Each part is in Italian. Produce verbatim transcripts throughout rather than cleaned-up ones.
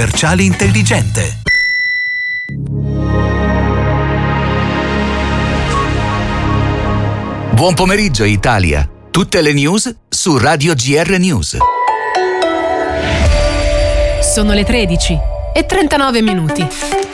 commerciale intelligente. Buon pomeriggio Italia. Tutte le news su Radio G R News. Sono le tredici e trentanove minuti.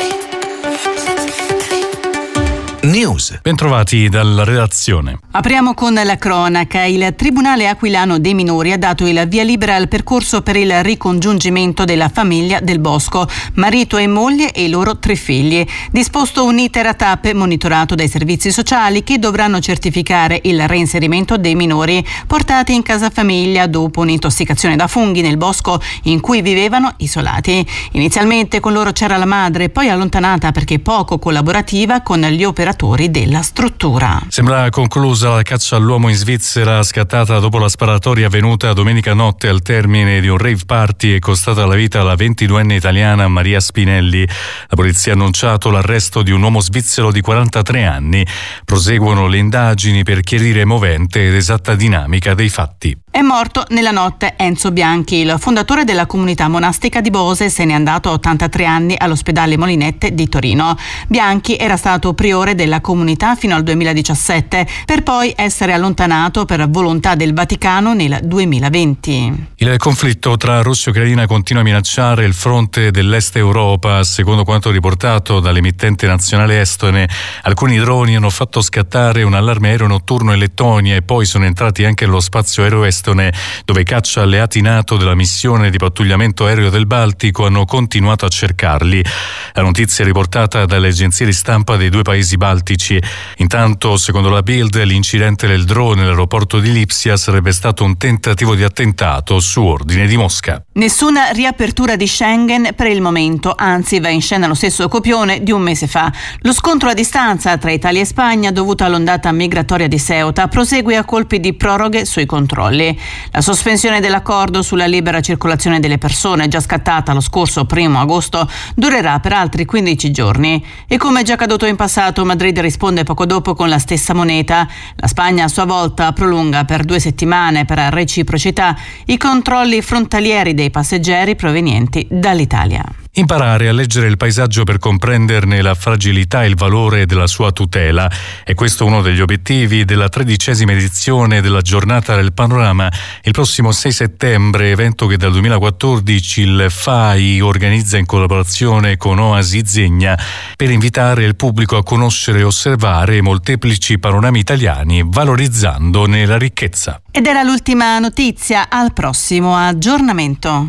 News. Bentrovati dalla redazione. Apriamo con la cronaca. Il Tribunale Aquilano dei Minori ha dato il via libera al percorso per il ricongiungimento della famiglia Del Bosco, marito e moglie e i loro tre figli. Disposto un iter a tappe monitorato dai servizi sociali che dovranno certificare il reinserimento dei minori portati in casa famiglia dopo un'intossicazione da funghi nel bosco in cui vivevano isolati. Inizialmente con loro c'era la madre, poi allontanata perché poco collaborativa con gli operatori della struttura. Sembra conclusa la caccia all'uomo in Svizzera, scattata dopo la sparatoria avvenuta domenica notte al termine di un rave party e costata la vita alla ventiduenne italiana Maria Spinelli. La polizia ha annunciato l'arresto di un uomo svizzero di quarantatré anni. Proseguono le indagini per chiarire movente ed esatta dinamica dei fatti. È morto nella notte Enzo Bianchi, il fondatore della comunità monastica di Bose. Se n'è andato a ottantatré anni all'ospedale Molinette di Torino. Bianchi era stato priore della comunità fino al duemiladiciassette, per poi essere allontanato per volontà del Vaticano nel duemilaventi. Il conflitto tra Russia e Ucraina continua a minacciare il fronte dell'est Europa. Secondo quanto riportato dall'emittente nazionale estone, alcuni droni hanno fatto scattare un allarme aereo notturno in Lettonia e poi sono entrati anche nello spazio aereo estone, dove caccia alleati NATO della missione di pattugliamento aereo del Baltico hanno continuato a cercarli. La notizia è riportata dalle agenzie di stampa dei due paesi baltici. Intanto, secondo la Bild, l'incidente del drone all'aeroporto di Lipsia sarebbe stato un tentativo di attentato su ordine di Mosca. Nessuna riapertura di Schengen per il momento, anzi va in scena lo stesso copione di un mese fa. Lo scontro a distanza tra Italia e Spagna, dovuto all'ondata migratoria di Ceuta, prosegue a colpi di proroghe sui controlli. La sospensione dell'accordo sulla libera circolazione delle persone, già scattata lo scorso primo agosto, durerà per altri quindici giorni. E come già accaduto in passato, Madrid risponde poco dopo con la stessa moneta. La Spagna a sua volta prolunga per due settimane per reciprocità i controlli frontalieri dei passeggeri provenienti dall'Italia. Imparare a leggere il paesaggio per comprenderne la fragilità e il valore della sua tutela. E questo è uno degli obiettivi della tredicesima edizione della Giornata del Panorama. Il prossimo sei settembre, evento che dal duemilaquattordici il F A I organizza in collaborazione con Oasi Zegna per invitare il pubblico a conoscere e osservare molteplici panorami italiani, valorizzandone la ricchezza. Ed era l'ultima notizia. Al prossimo aggiornamento.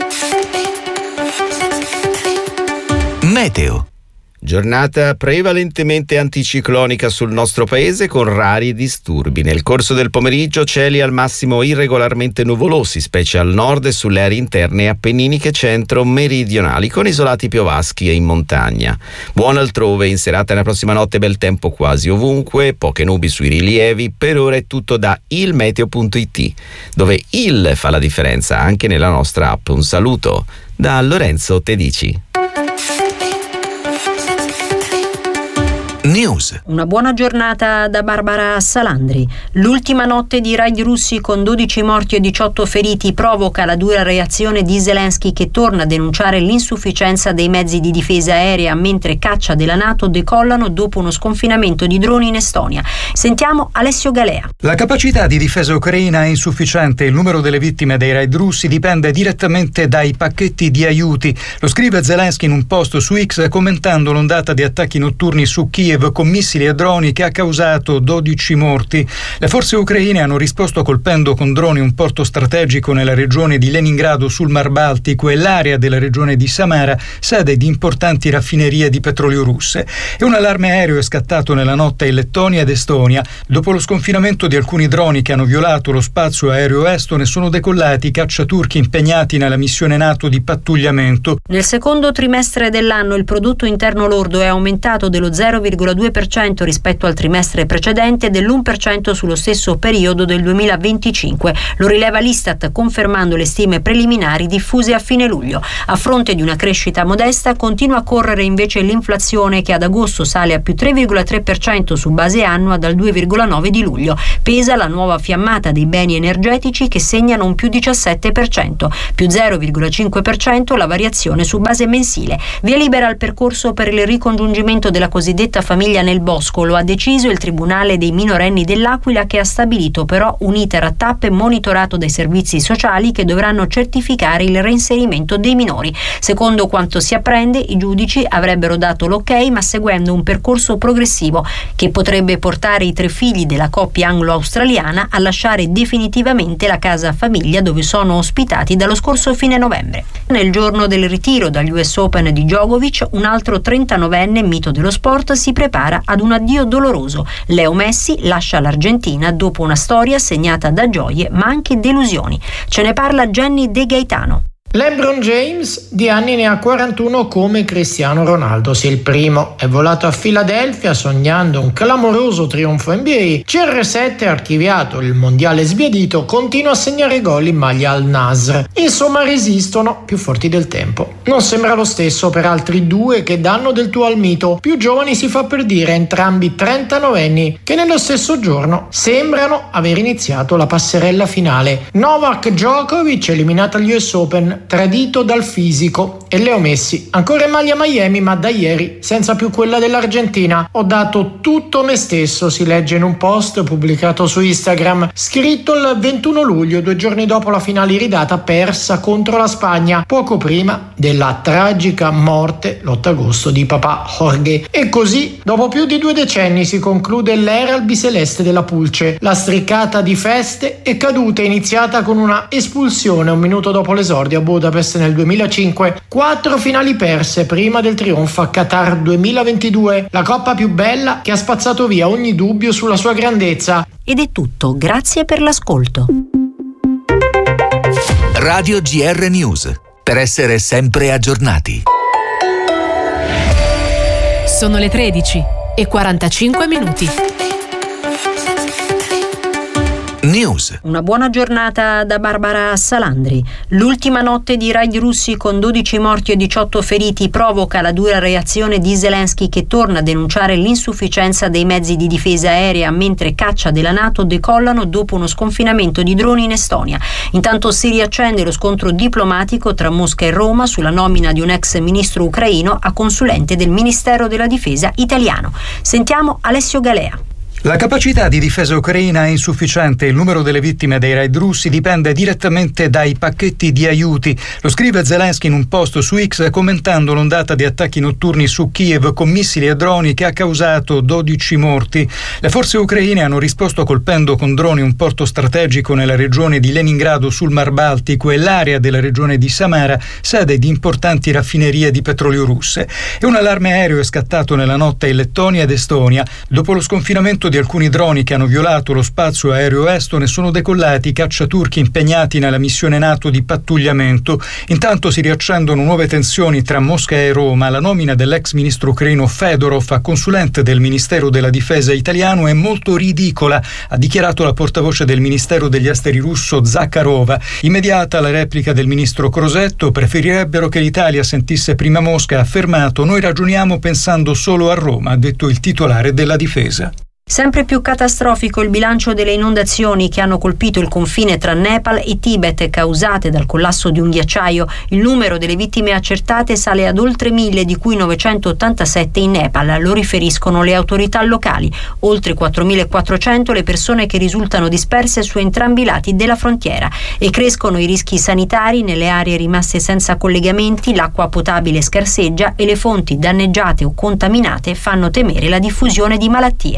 Meteo. Giornata prevalentemente anticiclonica sul nostro paese con rari disturbi. Nel corso del pomeriggio cieli al massimo irregolarmente nuvolosi, specie al nord e sulle aree interne appenniniche centro-meridionali, con isolati piovaschi e in montagna. Buono altrove, in serata e nella prossima notte bel tempo quasi ovunque, poche nubi sui rilievi. Per ora è tutto da ilmeteo punto it, dove il fa la differenza anche nella nostra app. Un saluto da Lorenzo Tedici. News. Una buona giornata da Barbara Salandri. L'ultima notte di raid russi con dodici morti e diciotto feriti provoca la dura reazione di Zelensky, che torna a denunciare l'insufficienza dei mezzi di difesa aerea mentre caccia della NATO decollano dopo uno sconfinamento di droni in Estonia. Sentiamo Alessio Galea. La capacità di difesa ucraina è insufficiente. Il numero delle vittime dei raid russi dipende direttamente dai pacchetti di aiuti. Lo scrive Zelensky in un post su X commentando l'ondata di attacchi notturni su Kiev con missili e droni che ha causato dodici morti. Le forze ucraine hanno risposto colpendo con droni un porto strategico nella regione di Leningrado sul Mar Baltico e l'area della regione di Samara, sede di importanti raffinerie di petrolio russe. E un allarme aereo è scattato nella notte in Lettonia ed Estonia. Dopo lo sconfinamento di alcuni droni che hanno violato lo spazio aereo estone, sono decollati i cacciaturchi impegnati nella missione NATO di pattugliamento. Nel secondo trimestre dell'anno il prodotto interno lordo è aumentato dello zero virgola virgola due per cento rispetto al trimestre precedente e dell'uno per cento sullo stesso periodo del duemilaventicinque. Lo rileva l'Istat, confermando le stime preliminari diffuse a fine luglio. A fronte di una crescita modesta, continua a correre invece l'inflazione, che ad agosto sale a più tre virgola tre per cento su base annua dal due virgola nove per cento di luglio. Pesa la nuova fiammata dei beni energetici, che segnano un più diciassette per cento, più zero virgola cinque per cento la variazione su base mensile. Via libera al percorso per il ricongiungimento della cosiddetta famiglia nel bosco. Lo ha deciso il Tribunale dei minorenni dell'Aquila, che ha stabilito però un iter a tappe monitorato dai servizi sociali, che dovranno certificare il reinserimento dei minori. Secondo quanto si apprende, i giudici avrebbero dato l'ok, ma seguendo un percorso progressivo che potrebbe portare i tre figli della coppia anglo-australiana a lasciare definitivamente la casa famiglia dove sono ospitati dallo scorso fine novembre. Nel giorno del ritiro dagli U S Open di Djokovic, un altro trentanovenne mito dello sport si prepara ad un addio doloroso. Leo Messi lascia l'Argentina dopo una storia segnata da gioie ma anche delusioni. Ce ne parla Jenny De Gaetano. LeBron James di anni ne ha quarantuno come Cristiano Ronaldo. Se il primo è volato a Filadelfia sognando un clamoroso trionfo N B A, C R sette ha archiviato il mondiale sbiadito, continua a segnare gol in maglia al Nasr. Insomma, resistono più forti del tempo. Non sembra lo stesso per altri due che danno del tuo al mito, più giovani si fa per dire, entrambi trentanovenni, che nello stesso giorno sembrano aver iniziato la passerella finale. Novak Djokovic, eliminato agli U S Open, tradito dal fisico, e Leo Messi ancora in maglia Miami, ma da ieri senza più quella dell'Argentina. Ho dato tutto me stesso, si legge in un post pubblicato su Instagram, scritto il ventuno luglio, due giorni dopo la finale iridata persa contro la Spagna, poco prima della tragica morte l'otto agosto di papà Jorge. E così, dopo più di due decenni, si conclude l'era albiceleste della Pulce. La striccata di feste è caduta, iniziata con una espulsione un minuto dopo l'esordio a Budapest nel duemilacinque, quattro finali perse prima del trionfo a Qatar duemilaventidue, la coppa più bella che ha spazzato via ogni dubbio sulla sua grandezza. Ed è tutto, grazie per l'ascolto. Radio G R News, per essere sempre aggiornati. Sono le tredici e quarantacinque minuti. News. Una buona giornata da Barbara Salandri. L'ultima notte di raid russi con dodici morti e diciotto feriti provoca la dura reazione di Zelensky, che torna a denunciare l'insufficienza dei mezzi di difesa aerea mentre caccia della NATO decollano dopo uno sconfinamento di droni in Estonia. Intanto si riaccende lo scontro diplomatico tra Mosca e Roma sulla nomina di un ex ministro ucraino a consulente del Ministero della Difesa italiano. Sentiamo Alessio Galea. La capacità di difesa ucraina è insufficiente e il numero delle vittime dei raid russi dipende direttamente dai pacchetti di aiuti. Lo scrive Zelensky in un post su X, commentando l'ondata di attacchi notturni su Kiev con missili e droni che ha causato dodici morti. Le forze ucraine hanno risposto colpendo con droni un porto strategico nella regione di Leningrado sul Mar Baltico e l'area della regione di Samara, sede di importanti raffinerie di petrolio russe. E un allarme aereo è scattato nella notte in Lettonia ed Estonia. Dopo lo sconfinamento di alcuni droni che hanno violato lo spazio aereo estone, sono decollati i cacciaturchi impegnati nella missione NATO di pattugliamento. Intanto si riaccendono nuove tensioni tra Mosca e Roma. La nomina dell'ex ministro ucraino Fedorov a consulente del Ministero della Difesa italiano è molto ridicola, ha dichiarato la portavoce del Ministero degli Esteri russo Zakharova. Immediata la replica del ministro Crosetto: preferirebbero che l'Italia sentisse prima Mosca. Ha affermato: noi ragioniamo pensando solo a Roma, ha detto il titolare della difesa. Sempre più catastrofico il bilancio delle inondazioni che hanno colpito il confine tra Nepal e Tibet, causate dal collasso di un ghiacciaio. Il numero delle vittime accertate sale ad oltre mille, di cui novecentottantasette in Nepal, lo riferiscono le autorità locali. Oltre quattromilaquattrocento le persone che risultano disperse su entrambi i lati della frontiera, e crescono i rischi sanitari nelle aree rimaste senza collegamenti. L'acqua potabile scarseggia e le fonti danneggiate o contaminate fanno temere la diffusione di malattie.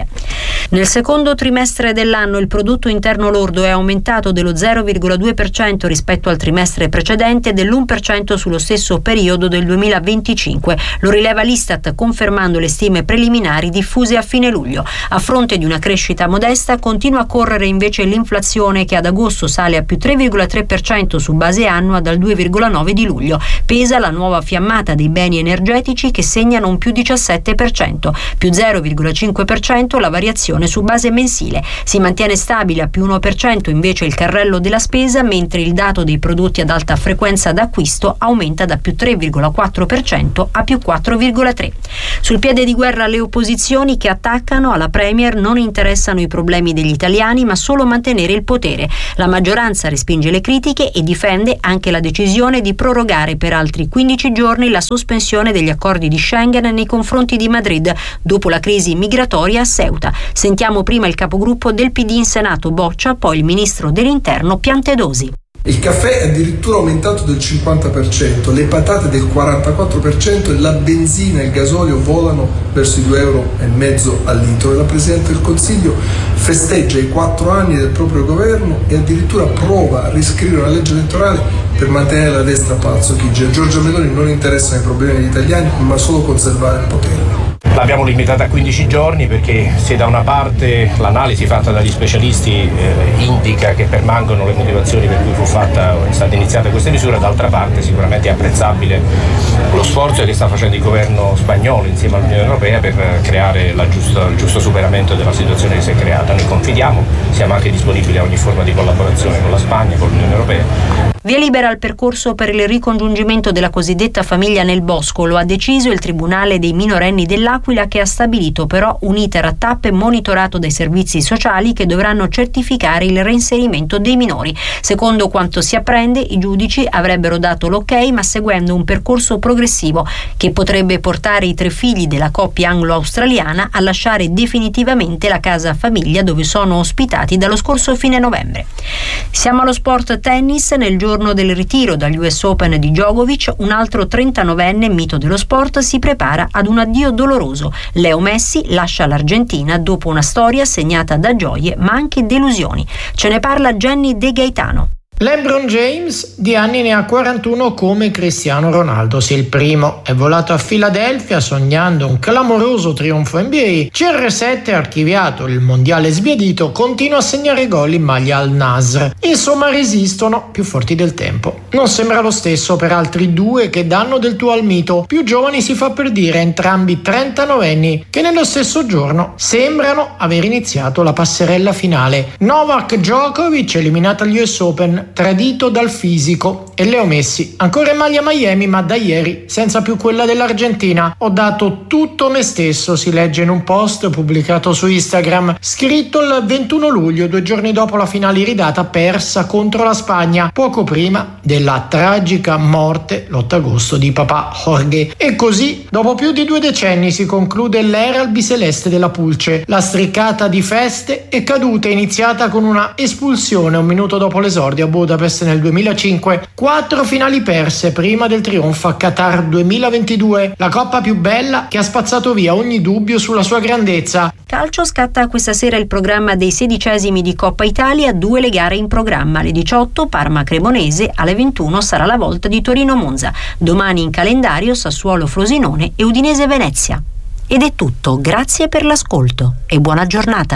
Nel secondo trimestre dell'anno il prodotto interno lordo è aumentato dello zero virgola due per cento rispetto al trimestre precedente e dell'uno per cento sullo stesso periodo del duemilaventicinque. Lo rileva l'Istat, confermando le stime preliminari diffuse a fine luglio. A fronte di una crescita modesta, continua a correre invece l'inflazione, che ad agosto sale a più tre virgola tre per cento su base annua dal due virgola nove di luglio. Pesa la nuova fiammata dei beni energetici, che segnano un più diciassette per cento, più zero virgola cinque per cento la variazione su base mensile. Si mantiene stabile a più uno per cento invece il carrello della spesa, mentre il dato dei prodotti ad alta frequenza d'acquisto aumenta da più tre virgola quattro per cento a più quattro virgola tre per cento. Sul piede di guerra le opposizioni, che attaccano alla Premier non interessano i problemi degli italiani ma solo mantenere il potere. La maggioranza respinge le critiche e difende anche la decisione di prorogare per altri quindici giorni la sospensione degli accordi di Schengen nei confronti di Madrid dopo la crisi migratoria a Ceuta. Sentiamo prima il capogruppo del P D in Senato Boccia, poi il ministro dell'Interno Piantedosi. Il caffè è addirittura aumentato del cinquanta per cento, le patate del quarantaquattro per cento e la benzina e il gasolio volano verso i due euro e mezzo al litro. E la Presidente del Consiglio festeggia i quattro anni del proprio governo e addirittura prova a riscrivere una legge elettorale per mantenere la destra a Palazzo Chigi. A Giorgia Meloni non interessano i problemi degli italiani, ma solo conservare il potere. L'abbiamo limitata a quindici giorni perché se da una parte l'analisi fatta dagli specialisti eh, indica che permangono le motivazioni per cui fu fatta o è stata iniziata questa misura, d'altra parte sicuramente è apprezzabile lo sforzo che sta facendo il governo spagnolo insieme all'Unione Europea per creare la giusta, il giusto superamento della situazione che si è creata. Noi confidiamo, siamo anche disponibili a ogni forma di collaborazione con la Spagna, con l'Unione Europea. Via libera al percorso per il ricongiungimento della cosiddetta famiglia nel bosco. Lo ha deciso il Tribunale dei minorenni dell'Aquila, che ha stabilito però un iter a tappe monitorato dai servizi sociali che dovranno certificare il reinserimento dei minori. Secondo quanto si apprende, i giudici avrebbero dato l'ok, ma seguendo un percorso progressivo che potrebbe portare i tre figli della coppia anglo-australiana a lasciare definitivamente la casa famiglia dove sono ospitati dallo scorso fine novembre. Siamo allo sport tennis. Nel giorno del ritiro dagli U S Open di Djokovic, un altro trentanovenne mito dello sport si prepara ad un addio doloroso. Leo Messi lascia l'Argentina dopo una storia segnata da gioie ma anche delusioni. Ce ne parla Jenny De Gaetano. LeBron James di anni ne ha quarantuno come Cristiano Ronaldo. Se il primo è volato a Filadelfia sognando un clamoroso trionfo N B A, C R sette, archiviato il mondiale sbiadito, continua a segnare gol in maglia al Nasr. Insomma, resistono più forti del tempo. Non sembra lo stesso per altri due che danno del tuo al mito. Più giovani si fa per dire, entrambi trentanovenni, che nello stesso giorno sembrano aver iniziato la passerella finale. Novak Djokovic, eliminato agli U S Open, tradito dal fisico, e Leo Messi ancora in maglia Miami, ma da ieri senza più quella dell'Argentina. Ho dato tutto me stesso, si legge in un post pubblicato su Instagram, scritto il ventuno luglio, due giorni dopo la finale iridata persa contro la Spagna, poco prima della tragica morte l'otto agosto di papà Jorge. E così, dopo più di due decenni, si conclude l'era albiceleste della Pulce. La striccata di feste e cadute iniziata con una espulsione un minuto dopo l'esordio a Budapest nel duemilacinque, quattro finali perse prima del trionfo a Qatar duemilaventidue, la coppa più bella che ha spazzato via ogni dubbio sulla sua grandezza. Calcio, scatta questa sera il programma dei sedicesimi di Coppa Italia, due le gare in programma. Alle diciotto Parma Cremonese, alle ventuno sarà la volta di Torino Monza. Domani in calendario Sassuolo Frosinone e Udinese Venezia. Ed è tutto, grazie per l'ascolto e buona giornata.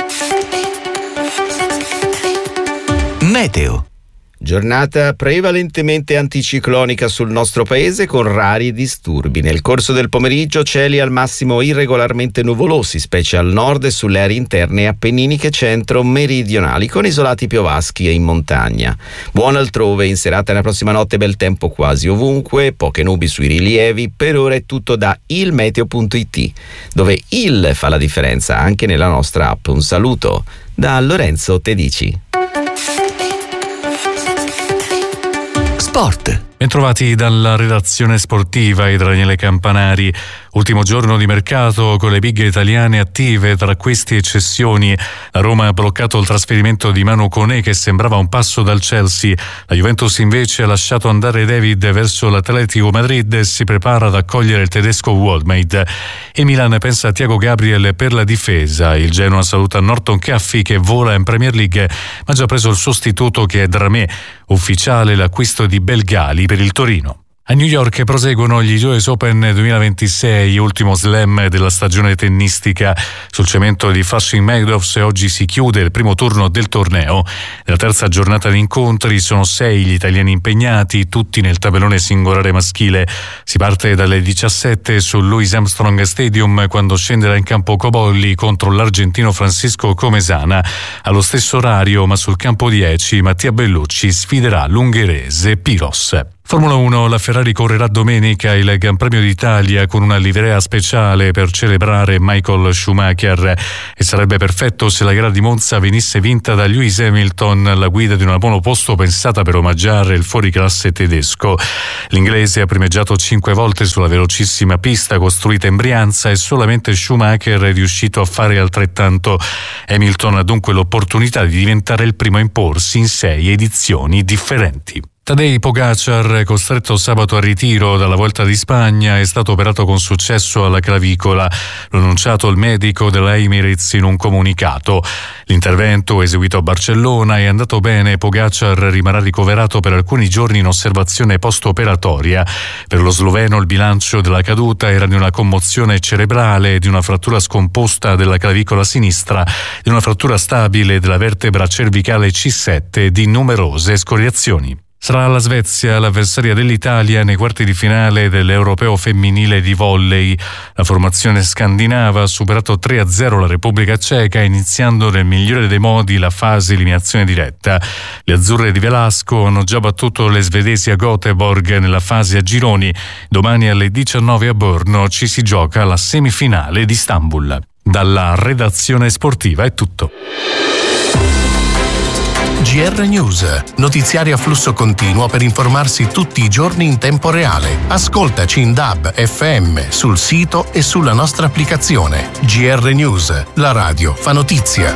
Meteo. Giornata prevalentemente anticiclonica sul nostro paese con rari disturbi. Nel corso del pomeriggio cieli al massimo irregolarmente nuvolosi, specie al nord e sulle aree interne appenniniche centro-meridionali, con isolati piovaschi e in montagna. Buon altrove, in serata e nella prossima notte bel tempo quasi ovunque, poche nubi sui rilievi. Per ora è tutto da ilmeteo punto it, dove il fa la differenza anche nella nostra app. Un saluto da Lorenzo Tedici. Sport. Bentrovati dalla redazione sportiva e Daniele Campanari. Ultimo giorno di mercato con le big italiane attive tra acquisti e cessioni. La Roma ha bloccato il trasferimento di Manu Koné che sembrava un passo dal Chelsea. La Juventus invece ha lasciato andare David verso l'Atletico Madrid e si prepara ad accogliere il tedesco Waldmade. E Milan pensa a Thiago Gabriel per la difesa. Il Genoa saluta Norton Caffey che vola in Premier League ma ha già preso il sostituto che è Dramé. Ufficiale l'acquisto di Belgali per il Torino. A New York proseguono gli U S Open duemilaventisei, ultimo slam della stagione tennistica. Sul cemento di Flushing Meadows oggi si chiude il primo turno del torneo. Nella terza giornata di incontri sono sei gli italiani impegnati, tutti nel tabellone singolare maschile. Si parte dalle diciassette sul Louis Armstrong Stadium quando scenderà in campo Cobolli contro l'argentino Francisco Comesana. Allo stesso orario, ma sul campo dieci, Mattia Bellucci sfiderà l'ungherese Piros. Formula uno, la Ferrari correrà domenica il Gran Premio d'Italia con una livrea speciale per celebrare Michael Schumacher e sarebbe perfetto se la gara di Monza venisse vinta da Lewis Hamilton alla guida di una monoposto pensata per omaggiare il fuoriclasse tedesco. L'inglese ha primeggiato cinque volte sulla velocissima pista costruita in Brianza e solamente Schumacher è riuscito a fare altrettanto. Hamilton ha dunque l'opportunità di diventare il primo a imporsi in sei edizioni differenti. Tadej Pogačar, costretto sabato al ritiro dalla Volta di Spagna, è stato operato con successo alla clavicola. L'ha annunciato il medico della Emirates in un comunicato. L'intervento, eseguito a Barcellona, è andato bene. Pogačar rimarrà ricoverato per alcuni giorni in osservazione post-operatoria. Per lo sloveno il bilancio della caduta era di una commozione cerebrale, di una frattura scomposta della clavicola sinistra, di una frattura stabile della vertebra cervicale C sette e di numerose scoriazioni. Sarà la Svezia l'avversaria dell'Italia nei quarti di finale dell'Europeo femminile di volley. La formazione scandinava ha superato tre a zero la Repubblica Ceca, iniziando nel migliore dei modi la fase eliminazione diretta. Le azzurre di Velasco hanno già battuto le svedesi a Göteborg nella fase a gironi. Domani alle diciannove a Brno ci si gioca la semifinale di Istanbul. Dalla redazione sportiva è tutto. G R News, notiziari a flusso continuo per informarsi tutti i giorni in tempo reale. Ascoltaci in D A B, F M, sul sito e sulla nostra applicazione. G R News, la radio fa notizia.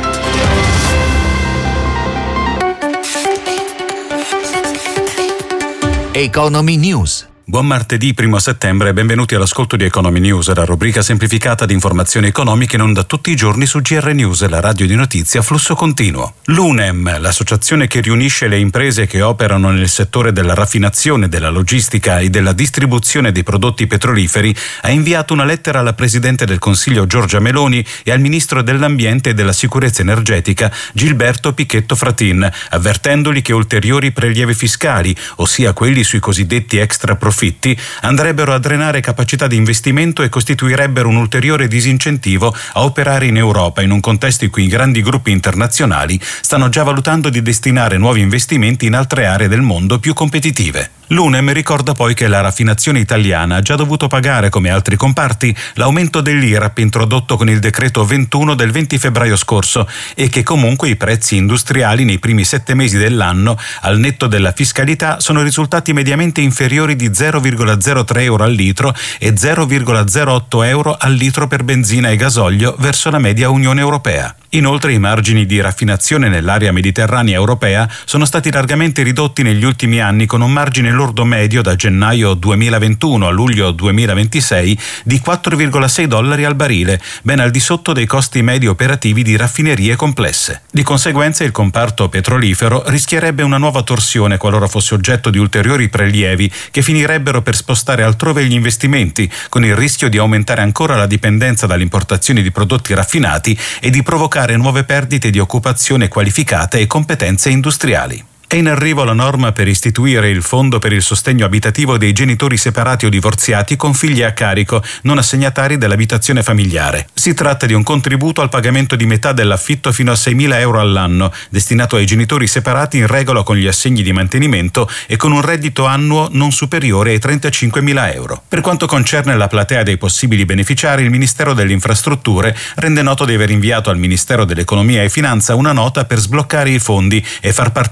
Economy News. Buon martedì primo settembre e benvenuti all'ascolto di Economy News, la rubrica semplificata di informazioni economiche in onda tutti i giorni su G R News, la radio di notizia a flusso continuo. L'U N E M, l'associazione che riunisce le imprese che operano nel settore della raffinazione, della logistica e della distribuzione dei prodotti petroliferi, ha inviato una lettera alla Presidente del Consiglio Giorgia Meloni e al Ministro dell'Ambiente e della Sicurezza Energetica Gilberto Pichetto Fratin, avvertendoli che ulteriori prelievi fiscali, ossia quelli sui cosiddetti extra profitti, andrebbero a drenare capacità di investimento e costituirebbero un ulteriore disincentivo a operare in Europa in un contesto in cui i grandi gruppi internazionali stanno già valutando di destinare nuovi investimenti in altre aree del mondo più competitive. L'U N E M ricorda poi che la raffinazione italiana ha già dovuto pagare, come altri comparti, l'aumento dell'I R A P introdotto con il decreto ventuno del venti febbraio scorso e che comunque i prezzi industriali nei primi sette mesi dell'anno, al netto della fiscalità, sono risultati mediamente inferiori di zero virgola zero tre euro al litro e zero virgola zero otto euro al litro per benzina e gasolio verso la media Unione Europea. Inoltre i margini di raffinazione nell'area mediterranea europea sono stati largamente ridotti negli ultimi anni, con un margine lordo medio da gennaio duemilaventuno a luglio duemilaventisei di quattro virgola sei dollari al barile, ben al di sotto dei costi medi operativi di raffinerie complesse. Di conseguenza il comparto petrolifero rischierebbe una nuova torsione qualora fosse oggetto di ulteriori prelievi che finirebbero per spostare altrove gli investimenti, con il rischio di aumentare ancora la dipendenza dalle importazioni di prodotti raffinati e di provocare nuove perdite di occupazione qualificata e competenze industriali. È in arrivo la norma per istituire il Fondo per il sostegno abitativo dei genitori separati o divorziati con figli a carico, non assegnatari dell'abitazione familiare. Si tratta di un contributo al pagamento di metà dell'affitto fino a seimila euro all'anno, destinato ai genitori separati in regola con gli assegni di mantenimento e con un reddito annuo non superiore ai trentacinquemila euro. Per quanto concerne la platea dei possibili beneficiari, il Ministero delle Infrastrutture rende noto di aver inviato al Ministero dell'Economia e Finanza una nota per sbloccare i fondi e far partire quanto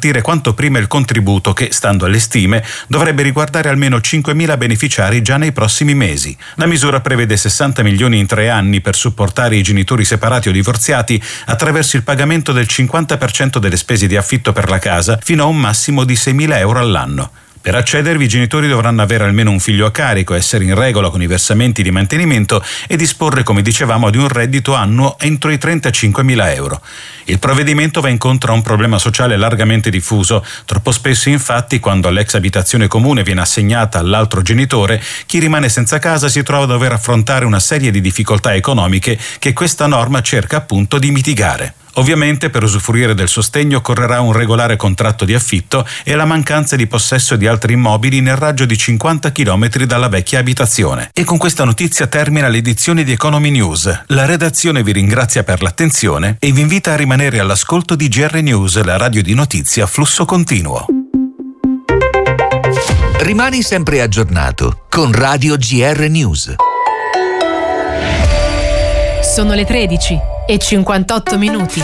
fatto prima il contributo che, stando alle stime, dovrebbe riguardare almeno cinquemila beneficiari già nei prossimi mesi. La misura prevede sessanta milioni in tre anni per supportare i genitori separati o divorziati attraverso il pagamento del cinquanta per cento delle spese di affitto per la casa fino a un massimo di seimila euro all'anno. Per accedervi i genitori dovranno avere almeno un figlio a carico, essere in regola con i versamenti di mantenimento e disporre, come dicevamo, di un reddito annuo entro i trentacinquemila euro. Il provvedimento va incontro a un problema sociale largamente diffuso. Troppo spesso, infatti, quando l'ex abitazione comune viene assegnata all'altro genitore, chi rimane senza casa si trova a dover affrontare una serie di difficoltà economiche che questa norma cerca appunto di mitigare. Ovviamente per usufruire del sostegno occorrerà un regolare contratto di affitto e la mancanza di possesso di altri immobili nel raggio di cinquanta chilometri dalla vecchia abitazione. E con questa notizia termina l'edizione di Economy News. La redazione vi ringrazia per l'attenzione e vi invita a rimanere all'ascolto di G R News, la radio di notizie a flusso continuo. Rimani sempre aggiornato con Radio G R News. Sono le tredici e cinquantotto minuti.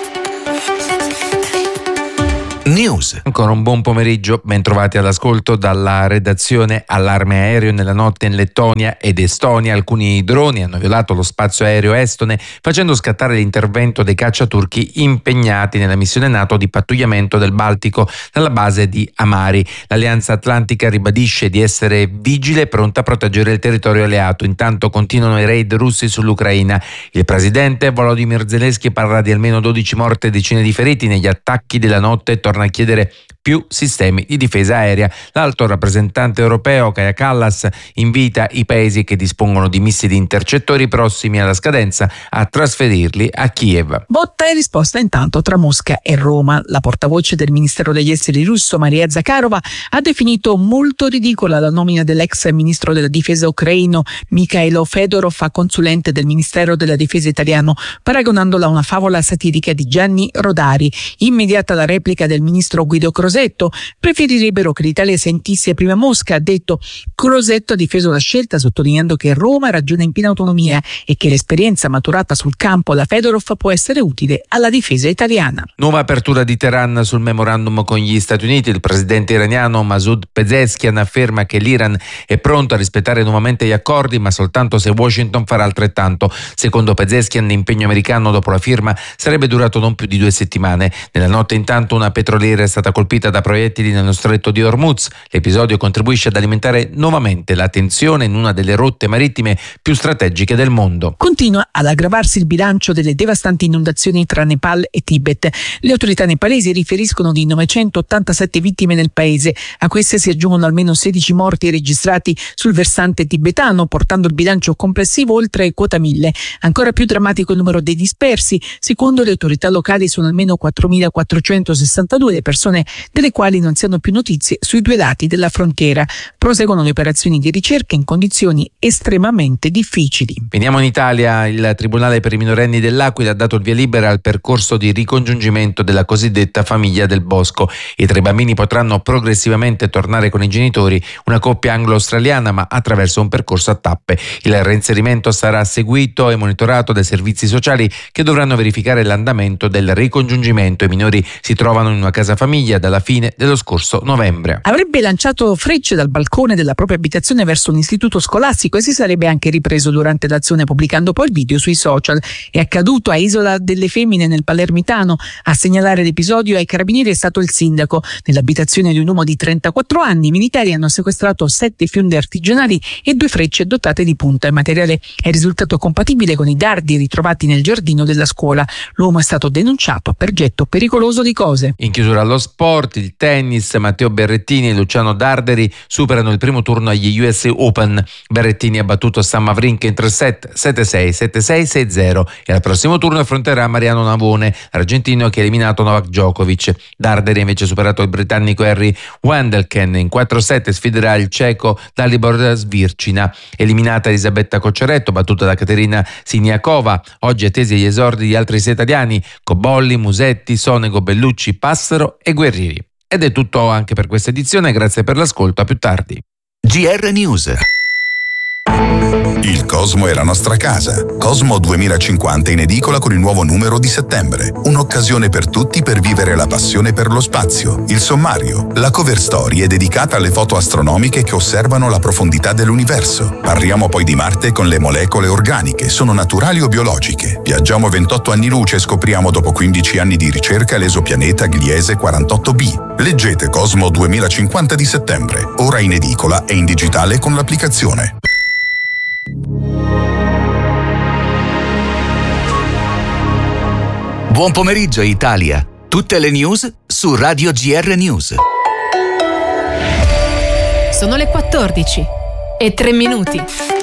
News. Ancora un buon pomeriggio, ben trovati all'ascolto dalla redazione. Allarme aereo nella notte in Lettonia ed Estonia. Alcuni droni hanno violato lo spazio aereo estone, facendo scattare l'intervento dei cacciaturchi impegnati nella missione NATO di pattugliamento del Baltico dalla base di Amari. L'Alleanza Atlantica ribadisce di essere vigile e pronta a proteggere il territorio alleato. Intanto continuano i raid russi sull'Ucraina. Il presidente Volodymyr Zelensky parla di almeno dodici morti e decine di feriti negli attacchi della notte e torna a chiedere più sistemi di difesa aerea. L'alto rappresentante europeo Kaja Kallas invita i paesi che dispongono di missili intercettori prossimi alla scadenza a trasferirli a Kiev. Botta e risposta intanto tra Mosca e Roma. La portavoce del Ministero degli Esteri russo, Maria Zakharova, ha definito molto ridicola la nomina dell'ex ministro della difesa ucraino Mikhailo Fedorov a consulente del Ministero della Difesa italiano, paragonandola a una favola satirica di Gianni Rodari. Immediata la replica del ministro Guido Crosetto: preferirebbero che l'Italia sentisse prima Mosca, ha detto. Crosetto ha difeso la scelta sottolineando che Roma ragiona in piena autonomia e che l'esperienza maturata sul campo da Fedorov può essere utile alla difesa italiana. Nuova apertura di Teheran sul memorandum con gli Stati Uniti. Il presidente iraniano Masoud Pezeshkian afferma che l'Iran è pronto a rispettare nuovamente gli accordi, ma soltanto se Washington farà altrettanto. Secondo Pezeshkian, l'impegno americano dopo la firma sarebbe durato non più di due settimane. Nella notte intanto una petroliera è stata colpita da proiettili nello stretto di Hormuz. L'episodio contribuisce ad alimentare nuovamente la tensione in una delle rotte marittime più strategiche del mondo. Continua ad aggravarsi il bilancio delle devastanti inondazioni tra Nepal e Tibet. Le autorità nepalesi riferiscono di novecentottantasette vittime nel paese. A queste si aggiungono almeno sedici morti registrati sul versante tibetano, portando il bilancio complessivo oltre quota mille. Ancora più drammatico il numero dei dispersi. Secondo le autorità locali sono almeno quattromilaquattrocentosessantadue le persone delle quali non si hanno più notizie sui due lati della frontiera. Proseguono le operazioni di ricerca in condizioni estremamente difficili. Veniamo in Italia. Il Tribunale per i minorenni dell'Aquila ha dato il via libera al percorso di ricongiungimento della cosiddetta famiglia del Bosco. I tre bambini potranno progressivamente tornare con i genitori, una coppia anglo-australiana, ma attraverso un percorso a tappe. Il reinserimento sarà seguito e monitorato dai servizi sociali che dovranno verificare l'andamento del ricongiungimento. I minori si trovano in una casa famiglia dalla fine dello scorso novembre. Avrebbe lanciato frecce dal balcone della propria abitazione verso un istituto scolastico e si sarebbe anche ripreso durante l'azione, pubblicando poi il video sui social. È accaduto a Isola delle Femmine nel Palermitano. A segnalare l'episodio ai carabinieri è stato il sindaco. Nell'abitazione di un uomo di trentaquattro anni i militari hanno sequestrato sette fionde artigianali e due frecce dotate di punta. Il materiale è risultato compatibile con i dardi ritrovati nel giardino della scuola. L'uomo è stato denunciato per getto pericoloso di cose. In chiusura allo sport, il tennis. Matteo Berrettini e Luciano Darderi superano il primo turno agli U S Open. Berrettini ha battuto Sam Wawrinka in tre set, sette sei, sette sei, sei zero, e al prossimo turno affronterà Mariano Navone, l'argentino che ha eliminato Novak Djokovic. Darderi ha invece superato il britannico Harry Wendelken in quattro set e sfiderà il ceco Dalibor Svircina. Eliminata Elisabetta Cocciaretto, battuta da Caterina Siniakova. Oggi attesi gli esordi di altri sei italiani: Cobolli, Musetti, Sonego, Bellucci, Passero e Guerrieri. Ed è tutto anche per questa edizione, grazie per l'ascolto, a più tardi. G R News. Il Cosmo è la nostra casa. Cosmo duemilacinquanta in edicola con il nuovo numero di settembre. Un'occasione per tutti per vivere la passione per lo spazio. Il sommario. La cover story è dedicata alle foto astronomiche che osservano la profondità dell'universo. Parliamo poi di Marte con le molecole organiche. Sono naturali o biologiche? Viaggiamo ventotto anni luce e scopriamo dopo quindici anni di ricerca l'esopianeta Gliese quarantotto b. Leggete Cosmo duemilacinquanta di settembre. Ora in edicola e in digitale con l'applicazione. Buon pomeriggio Italia. Tutte le news su Radio G R News. Sono le quattordici e tre minuti.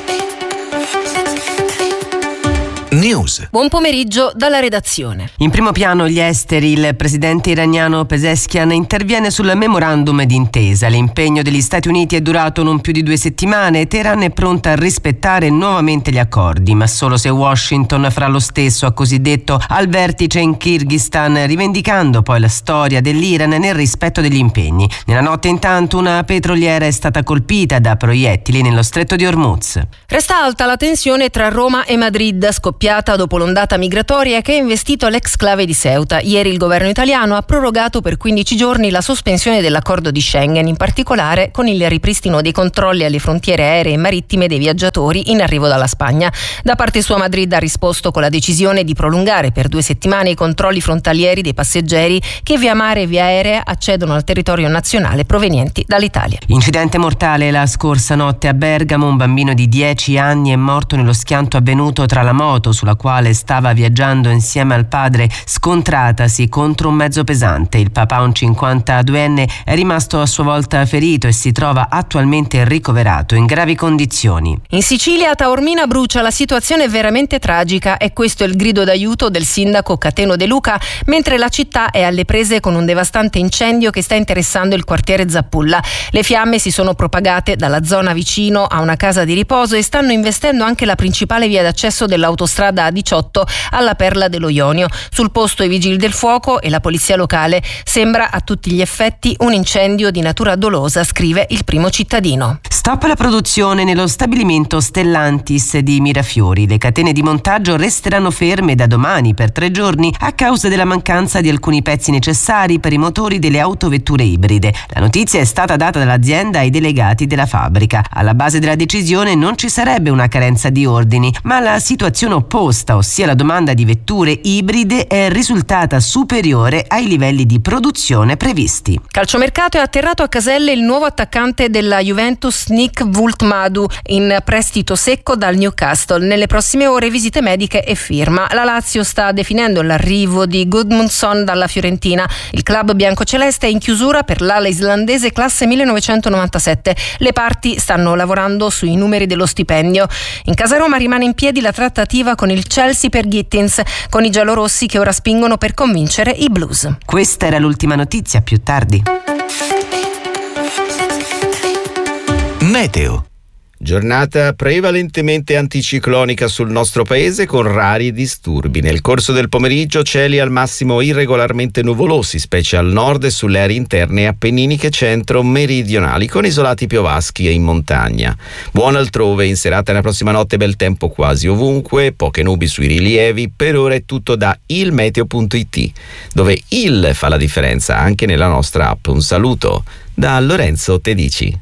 News. Buon pomeriggio dalla redazione. In primo piano gli esteri. Il presidente iraniano Pezeshkian interviene sul memorandum d'intesa. L'impegno degli Stati Uniti è durato non più di due settimane e Teheran è pronta a rispettare nuovamente gli accordi, ma solo se Washington farà lo stesso, ha così detto al vertice in Kirghizistan, rivendicando poi la storia dell'Iran nel rispetto degli impegni. Nella notte intanto una petroliera è stata colpita da proiettili nello stretto di Hormuz. Resta alta la tensione tra Roma e Madrid, scoppiata dopo l'ondata migratoria che ha investito l'exclave di Ceuta. Ieri il governo italiano ha prorogato per quindici giorni la sospensione dell'accordo di Schengen, in particolare con il ripristino dei controlli alle frontiere aeree e marittime dei viaggiatori in arrivo dalla Spagna. Da parte sua Madrid ha risposto con la decisione di prolungare per due settimane i controlli frontalieri dei passeggeri che via mare e via aerea accedono al territorio nazionale provenienti dall'Italia. Incidente mortale la scorsa notte a Bergamo. Un bambino di dieci anni è morto nello schianto avvenuto tra la moto sulla quale stava viaggiando insieme al padre scontratasi contro un mezzo pesante. Il papà, un cinquantaduenne, è rimasto a sua volta ferito e si trova attualmente ricoverato in gravi condizioni. In Sicilia, a Taormina brucia, la situazione è veramente tragica e questo è il grido d'aiuto del sindaco Cateno De Luca, mentre la città è alle prese con un devastante incendio che sta interessando il quartiere Zappulla. Le fiamme si sono propagate dalla zona vicino a una casa di riposo e stanno investendo anche la principale via d'accesso dell'autostrada A diciotto alla Perla dello Ionio. Sul posto i vigili del fuoco e la polizia locale. Sembra a tutti gli effetti un incendio di natura dolosa, scrive il Primo Cittadino. Stop alla produzione nello stabilimento Stellantis di Mirafiori. Le catene di montaggio resteranno ferme da domani per tre giorni a causa della mancanza di alcuni pezzi necessari per i motori delle autovetture ibride. La notizia è stata data dall'azienda ai delegati della fabbrica. Alla base della decisione non ci sarebbe una carenza di ordini, ma la situazione opposta, ossia la domanda di vetture ibride, è risultata superiore ai livelli di produzione previsti. Calciomercato, è atterrato a Caselle il nuovo attaccante della Juventus Nick Vultmadu, in prestito secco dal Newcastle. Nelle prossime ore visite mediche e firma. La Lazio sta definendo l'arrivo di Gudmundsson dalla Fiorentina. Il club biancoceleste è in chiusura per l'ala islandese classe millenovecentonovantasette. Le parti stanno lavorando sui numeri dello stipendio. In casa Roma rimane in piedi la trattativa con il Chelsea per Gittins, con i giallorossi che ora spingono per convincere i blues. Questa era l'ultima notizia, più tardi. Meteo. Giornata prevalentemente anticiclonica sul nostro paese con rari disturbi. Nel corso del pomeriggio cieli al massimo irregolarmente nuvolosi, specie al nord e sulle aree interne appenniniche centro-meridionali, con isolati piovaschi e in montagna. Buon altrove, in serata e nella prossima notte bel tempo quasi ovunque, poche nubi sui rilievi. Per ora è tutto da ilmeteo punto it, dove il fa la differenza anche nella nostra app. Un saluto da Lorenzo Tedici.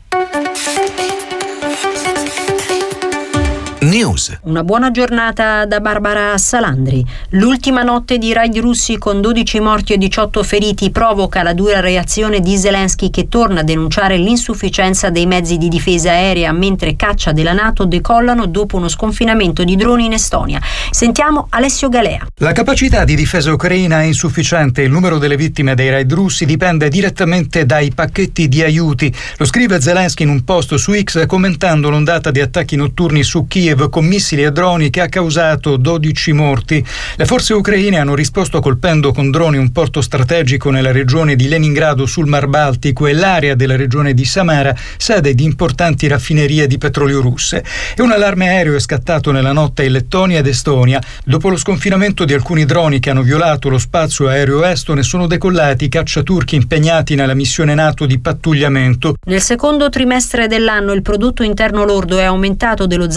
News. Una buona giornata da Barbara Salandri. L'ultima notte di raid russi con dodici morti e diciotto feriti provoca la dura reazione di Zelensky, che torna a denunciare l'insufficienza dei mezzi di difesa aerea mentre caccia della NATO decollano dopo uno sconfinamento di droni in Estonia. Sentiamo Alessio Galea. La capacità di difesa ucraina è insufficiente e il numero delle vittime dei raid russi dipende direttamente dai pacchetti di aiuti. Lo scrive Zelensky in un post su X commentando l'ondata di attacchi notturni su Kiev con missili e droni che ha causato dodici morti. Le forze ucraine hanno risposto colpendo con droni un porto strategico nella regione di Leningrado sul Mar Baltico e l'area della regione di Samara, sede di importanti raffinerie di petrolio russe. E un allarme aereo è scattato nella notte in Lettonia ed Estonia. Dopo lo sconfinamento di alcuni droni che hanno violato lo spazio aereo estone, sono decollati i cacciaturchi impegnati nella missione NATO di pattugliamento. Nel secondo trimestre dell'anno il prodotto interno lordo è aumentato dello zero virgola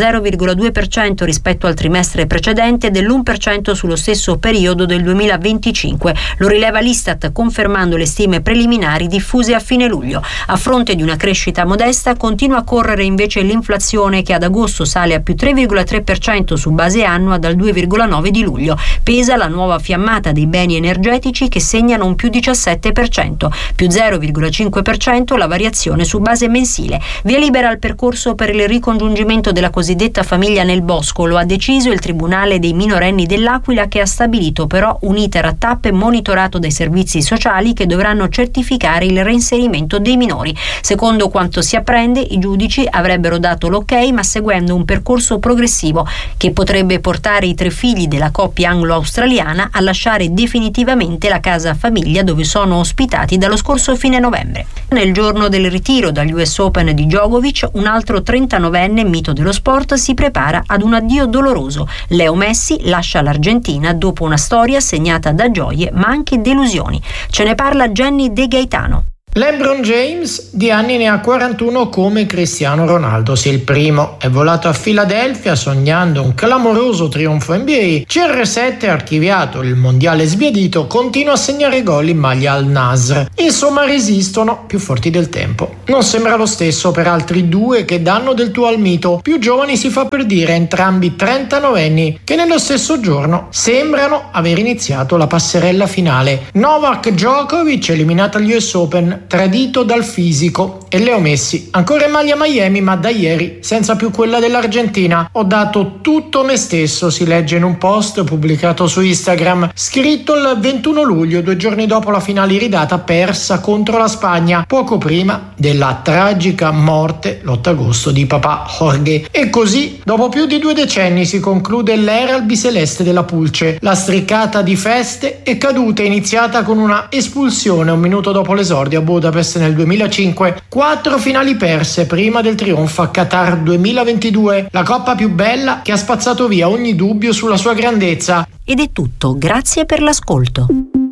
virgola due per cento rispetto al trimestre precedente e dell'uno per cento sullo stesso periodo del duemilaventicinque. Lo rileva l'Istat, confermando le stime preliminari diffuse a fine luglio. A fronte di una crescita modesta, continua a correre invece l'inflazione, che ad agosto sale a più tre virgola tre per cento su base annua dal due virgola nove di luglio. Pesa la nuova fiammata dei beni energetici, che segnano un più diciassette per cento, più zero virgola cinque per cento la variazione su base mensile. Via libera al percorso per il ricongiungimento della cosiddetta famiglia nel bosco. Lo ha deciso il Tribunale dei minorenni dell'Aquila, che ha stabilito però un iter a tappe monitorato dai servizi sociali, che dovranno certificare il reinserimento dei minori. Secondo quanto si apprende, i giudici avrebbero dato l'ok, ma seguendo un percorso progressivo che potrebbe portare i tre figli della coppia anglo-australiana a lasciare definitivamente la casa famiglia dove sono ospitati dallo scorso fine novembre. Nel giorno del ritiro dagli U S Open di Djokovic, un altro trentanovenne mito dello sport si prepara ad un addio doloroso. Leo Messi lascia l'Argentina dopo una storia segnata da gioie ma anche delusioni. Ce ne parla Jenny De Gaetano. LeBron James di anni ne ha quarantuno come Cristiano Ronaldo. Se il primo è volato a Filadelfia sognando un clamoroso trionfo N B A, C R sette, archiviato il mondiale sbiadito, continua a segnare gol in maglia al Nasr. Insomma, resistono più forti del tempo. Non sembra lo stesso per altri due che danno del tuo al mito. Più giovani si fa per dire, entrambi trentanovenni, che nello stesso giorno sembrano aver iniziato la passerella finale. Novak Djokovic, eliminato agli U S Open, tradito dal fisico, e Leo Messi ancora in maglia Miami, ma da ieri senza più quella dell'Argentina. Ho dato tutto me stesso, si legge in un post pubblicato su Instagram, scritto il ventuno luglio, due giorni dopo la finale iridata persa contro la Spagna, poco prima della tragica morte l'otto agosto di papà Jorge. E così, dopo più di due decenni, si conclude l'era albiceleste della Pulce. La striccata di feste è caduta, iniziata con una espulsione un minuto dopo l'esordio a Budapest nel duemilacinque, quattro finali perse prima del trionfo a Qatar duemilaventidue, la coppa più bella che ha spazzato via ogni dubbio sulla sua grandezza. Ed è tutto, grazie per l'ascolto.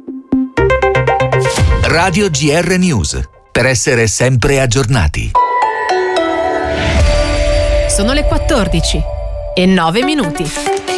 Radio G R News, per essere sempre aggiornati. Sono le quattordici e nove minuti.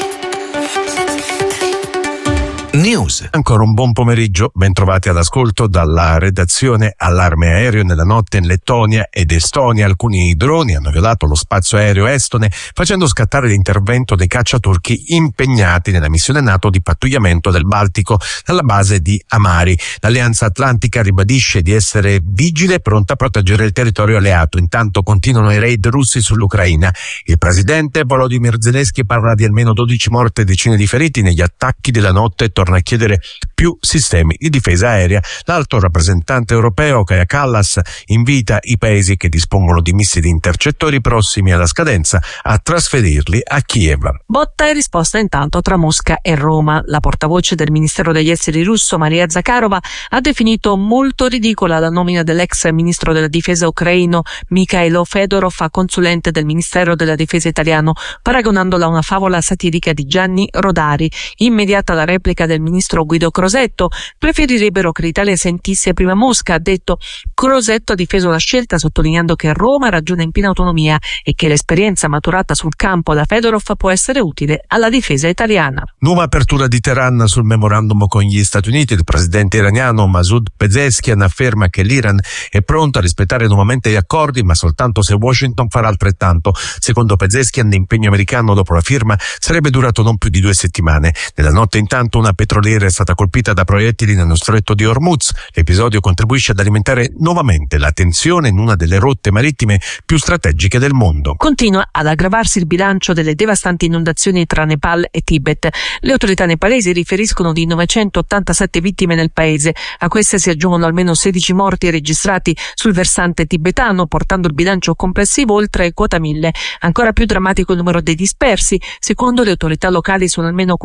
News. Ancora un buon pomeriggio, ben trovati all'ascolto dalla redazione. Allarme aereo nella notte in Lettonia ed Estonia. Alcuni droni hanno violato lo spazio aereo estone, facendo scattare l'intervento dei cacciaturchi impegnati nella missione NATO di pattugliamento del Baltico dalla base di Amari. L'Alleanza Atlantica ribadisce di essere vigile e pronta a proteggere il territorio alleato. Intanto continuano i raid russi sull'Ucraina. Il presidente Volodymyr Zelensky parla di almeno dodici morti e decine di feriti negli attacchi della notte e torna a chiedere più sistemi di difesa aerea. L'alto rappresentante europeo Kaja Kallas invita i paesi che dispongono di missili intercettori prossimi alla scadenza a trasferirli a Kiev. Botta e risposta intanto tra Mosca e Roma. La portavoce del Ministero degli Esteri russo, Maria Zakharova, ha definito molto ridicola la nomina dell'ex ministro della difesa ucraino Mikhailo Fedorov a consulente del Ministero della Difesa italiano, paragonandola a una favola satirica di Gianni Rodari. Immediata la replica del ministro Guido Crosetto: preferirebbero che l'Italia sentisse prima Mosca, ha detto. Crosetto ha difeso la scelta, sottolineando che Roma ragiona in piena autonomia e che l'esperienza maturata sul campo da Fedorov può essere utile alla difesa italiana. Nuova apertura di Teheran sul memorandum con gli Stati Uniti. Il presidente iraniano Masoud Pezeshkian afferma che l'Iran è pronto a rispettare nuovamente gli accordi, ma soltanto se Washington farà altrettanto. Secondo Pezeshkian, l'impegno americano dopo la firma sarebbe durato non più di due settimane. Nella notte intanto una petroliera è stata colpita da proiettili nello stretto di Hormuz. L'episodio contribuisce ad alimentare nuovamente la tensione in una delle rotte marittime più strategiche del mondo. Continua ad aggravarsi il bilancio delle devastanti inondazioni tra Nepal e Tibet. Le autorità nepalesi riferiscono di novecentottantasette vittime nel paese. A queste si aggiungono almeno sedici morti registrati sul versante tibetano, portando il bilancio complessivo oltre quota mille. Ancora più drammatico il numero dei dispersi. Secondo le autorità locali sono almeno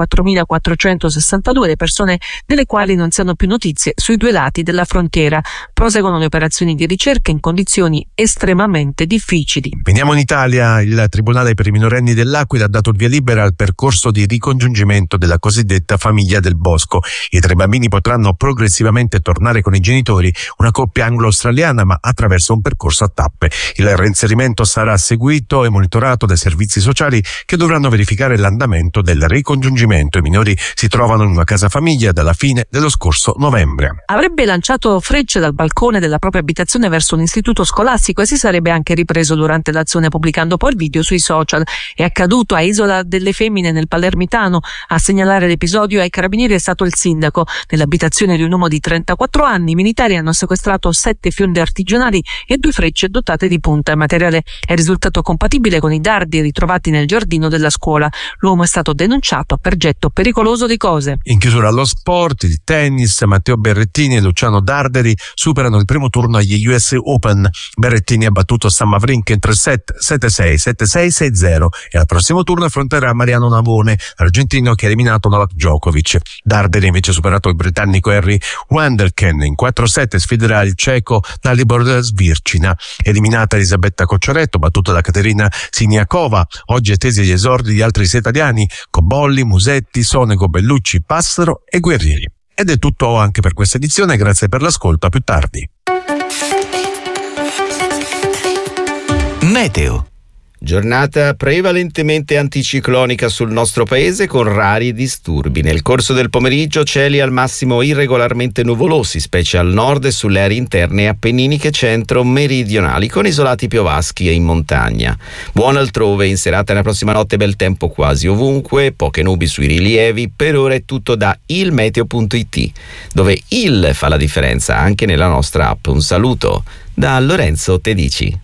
quattromilaquattrocentosessantadue le persone delle quali non si hanno più notizie sui due lati della frontiera. Proseguono le operazioni di ricerca in condizioni estremamente difficili. Veniamo in Italia. Il Tribunale per i minorenni dell'Aquila ha dato il via libera al percorso di ricongiungimento della cosiddetta famiglia del Bosco. I tre bambini potranno progressivamente tornare con i genitori, una coppia anglo-australiana, ma attraverso un percorso a tappe. Il reinserimento sarà seguito e monitorato dai servizi sociali che dovranno verificare l'andamento del ricongiungimento. I minori si trovano in una casa famiglia dalla fine dello scorso novembre. Avrebbe lanciato frecce dal balcone della propria abitazione verso un istituto scolastico e si sarebbe anche ripreso durante l'azione, pubblicando poi il video sui social. È accaduto a Isola delle Femmine nel Palermitano. A segnalare l'episodio ai carabinieri è stato il sindaco. Nell'abitazione di un uomo di trentaquattro anni i militari hanno sequestrato sette fionde artigianali e due frecce dotate di punta. Il materiale è risultato compatibile con i dardi ritrovati nel giardino della scuola. L'uomo è stato denunciato per getto pericoloso di cose. In chiusura allo sport, il tennis, Matteo Berrettini e Luciano Darderi superano il primo turno agli U S Open. Berrettini ha battuto Sam Wawrinka in tre set, sette sei, sette sei, sei zero e al prossimo turno affronterà Mariano Navone, argentino che ha eliminato Novak Djokovic. Darderi invece ha superato il britannico Harry Wendelken in quattro set e sfiderà il ceco Dalibor Svircina. Eliminata Elisabetta Cocciaretto, battuta da Caterina Siniakova. Oggi attesi gli esordi di altri sei italiani: Cobolli, Musetti, Sonego, Bellucci, Passaro e Guerrieri. Ed è tutto anche per questa edizione, grazie per l'ascolto, a più tardi. Meteo. Giornata prevalentemente anticiclonica sul nostro paese con rari disturbi. Nel corso del pomeriggio cieli al massimo irregolarmente nuvolosi, specie al nord e sulle aree interne appenniniche centro-meridionali, con isolati piovaschi e in montagna. Buon altrove, in serata e nella prossima notte bel tempo quasi ovunque, poche nubi sui rilievi. Per ora è tutto da ilmeteo punto it, dove il fa la differenza anche nella nostra app. Un saluto da Lorenzo Tedici.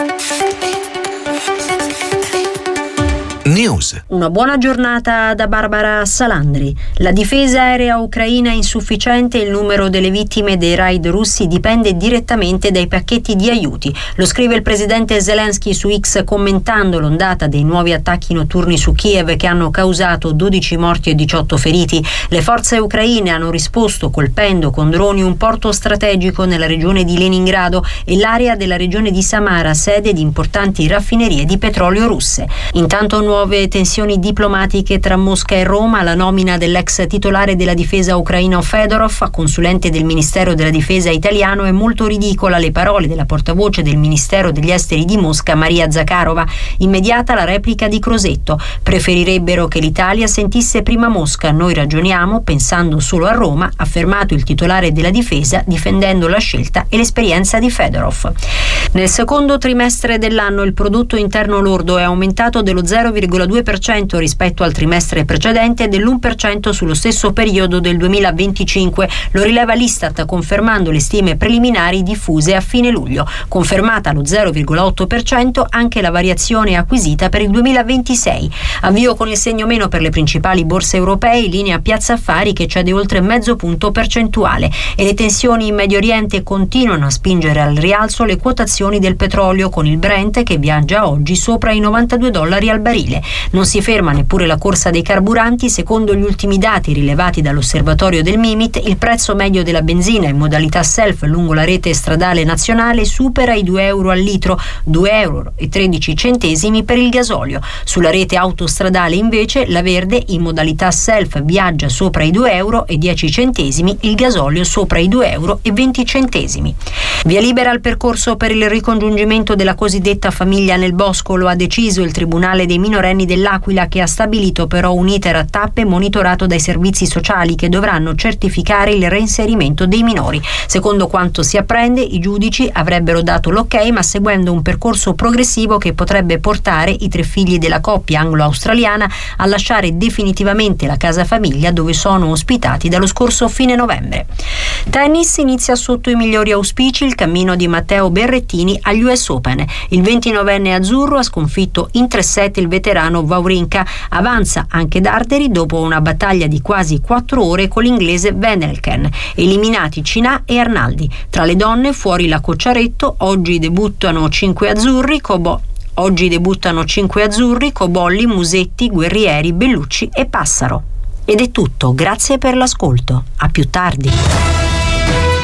News. Una buona giornata da Barbara Salandri. La difesa aerea ucraina è insufficiente e il numero delle vittime dei raid russi dipende direttamente dai pacchetti di aiuti. Lo scrive il presidente Zelensky su X commentando l'ondata dei nuovi attacchi notturni su Kiev che hanno causato dodici morti e diciotto feriti. Le forze ucraine hanno risposto colpendo con droni un porto strategico nella regione di Leningrado e l'area della regione di Samara, sede di importanti raffinerie di petrolio russe. Intanto nuove tensioni diplomatiche tra Mosca e Roma, la nomina dell'ex titolare della difesa ucraino Fedorov a consulente del Ministero della Difesa italiano è molto ridicola. Le parole della portavoce del Ministero degli Esteri di Mosca, Maria Zakharova. Immediata la replica di Crosetto: preferirebbero che l'Italia sentisse prima Mosca, noi ragioniamo pensando solo a Roma, ha affermato il titolare della difesa difendendo la scelta e l'esperienza di Fedorov. Nel secondo trimestre dell'anno il prodotto interno lordo è aumentato dello zero virgola due per cento rispetto al trimestre precedente e dell'uno per cento sullo stesso periodo del duemilaventicinque. Lo rileva l'Istat confermando le stime preliminari diffuse a fine luglio. Confermata allo zero virgola otto per cento anche la variazione acquisita per il duemilaventisei. Avvio con il segno meno per le principali borse europee, in linea Piazza Affari che cede oltre mezzo punto percentuale, e le tensioni in Medio Oriente continuano a spingere al rialzo le quotazioni del petrolio, con il Brent che viaggia oggi sopra i novantadue dollari al barile. Non si ferma neppure la corsa dei carburanti. Secondo gli ultimi dati rilevati dall'osservatorio del Mimit, il prezzo medio della benzina in modalità self lungo la rete stradale nazionale supera i due euro al litro, due euro e tredici centesimi per il gasolio. Sulla rete autostradale invece la verde in modalità self viaggia sopra i due euro e dieci centesimi, il gasolio sopra i due euro e venti centesimi. Via libera al percorso per il ricongiungimento della cosiddetta famiglia nel Bosco, lo ha deciso il Tribunale dei minorenni dell'Aquila, che ha stabilito però un iter a tappe monitorato dai servizi sociali che dovranno certificare il reinserimento dei minori. Secondo quanto si apprende, i giudici avrebbero dato l'ok, ma seguendo un percorso progressivo che potrebbe portare i tre figli della coppia anglo-australiana a lasciare definitivamente la casa famiglia dove sono ospitati dallo scorso fine novembre. Tennis inizia sotto i migliori auspici il cammino di Matteo Berrettini agli U S Open. Il ventinovenne azzurro ha sconfitto in tre set il veterano Wawrinka. Avanza anche Darderi dopo una battaglia di quasi quattro ore con l'inglese Wendelken. Eliminati Cinà e Arnaldi. Tra le donne fuori la Cocciaretto, oggi debuttano cinque azzurri, Cobo Oggi debuttano cinque azzurri, Cobolli, Musetti, Guerrieri, Bellucci e Passaro. Ed è tutto, grazie per l'ascolto. A più tardi.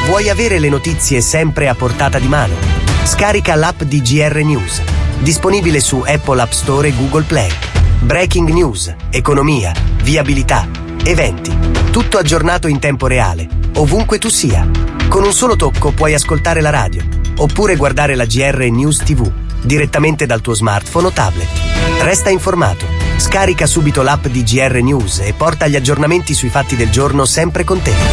Vuoi avere le notizie sempre a portata di mano? Scarica l'app di G R News, disponibile su Apple App Store e Google Play. Breaking news, economia, viabilità, eventi, tutto aggiornato in tempo reale, ovunque tu sia. Con un solo tocco puoi ascoltare la radio, oppure guardare la G R News tivù, direttamente dal tuo smartphone o tablet. Resta informato. Scarica subito l'app di G R News e porta gli aggiornamenti sui fatti del giorno sempre con te.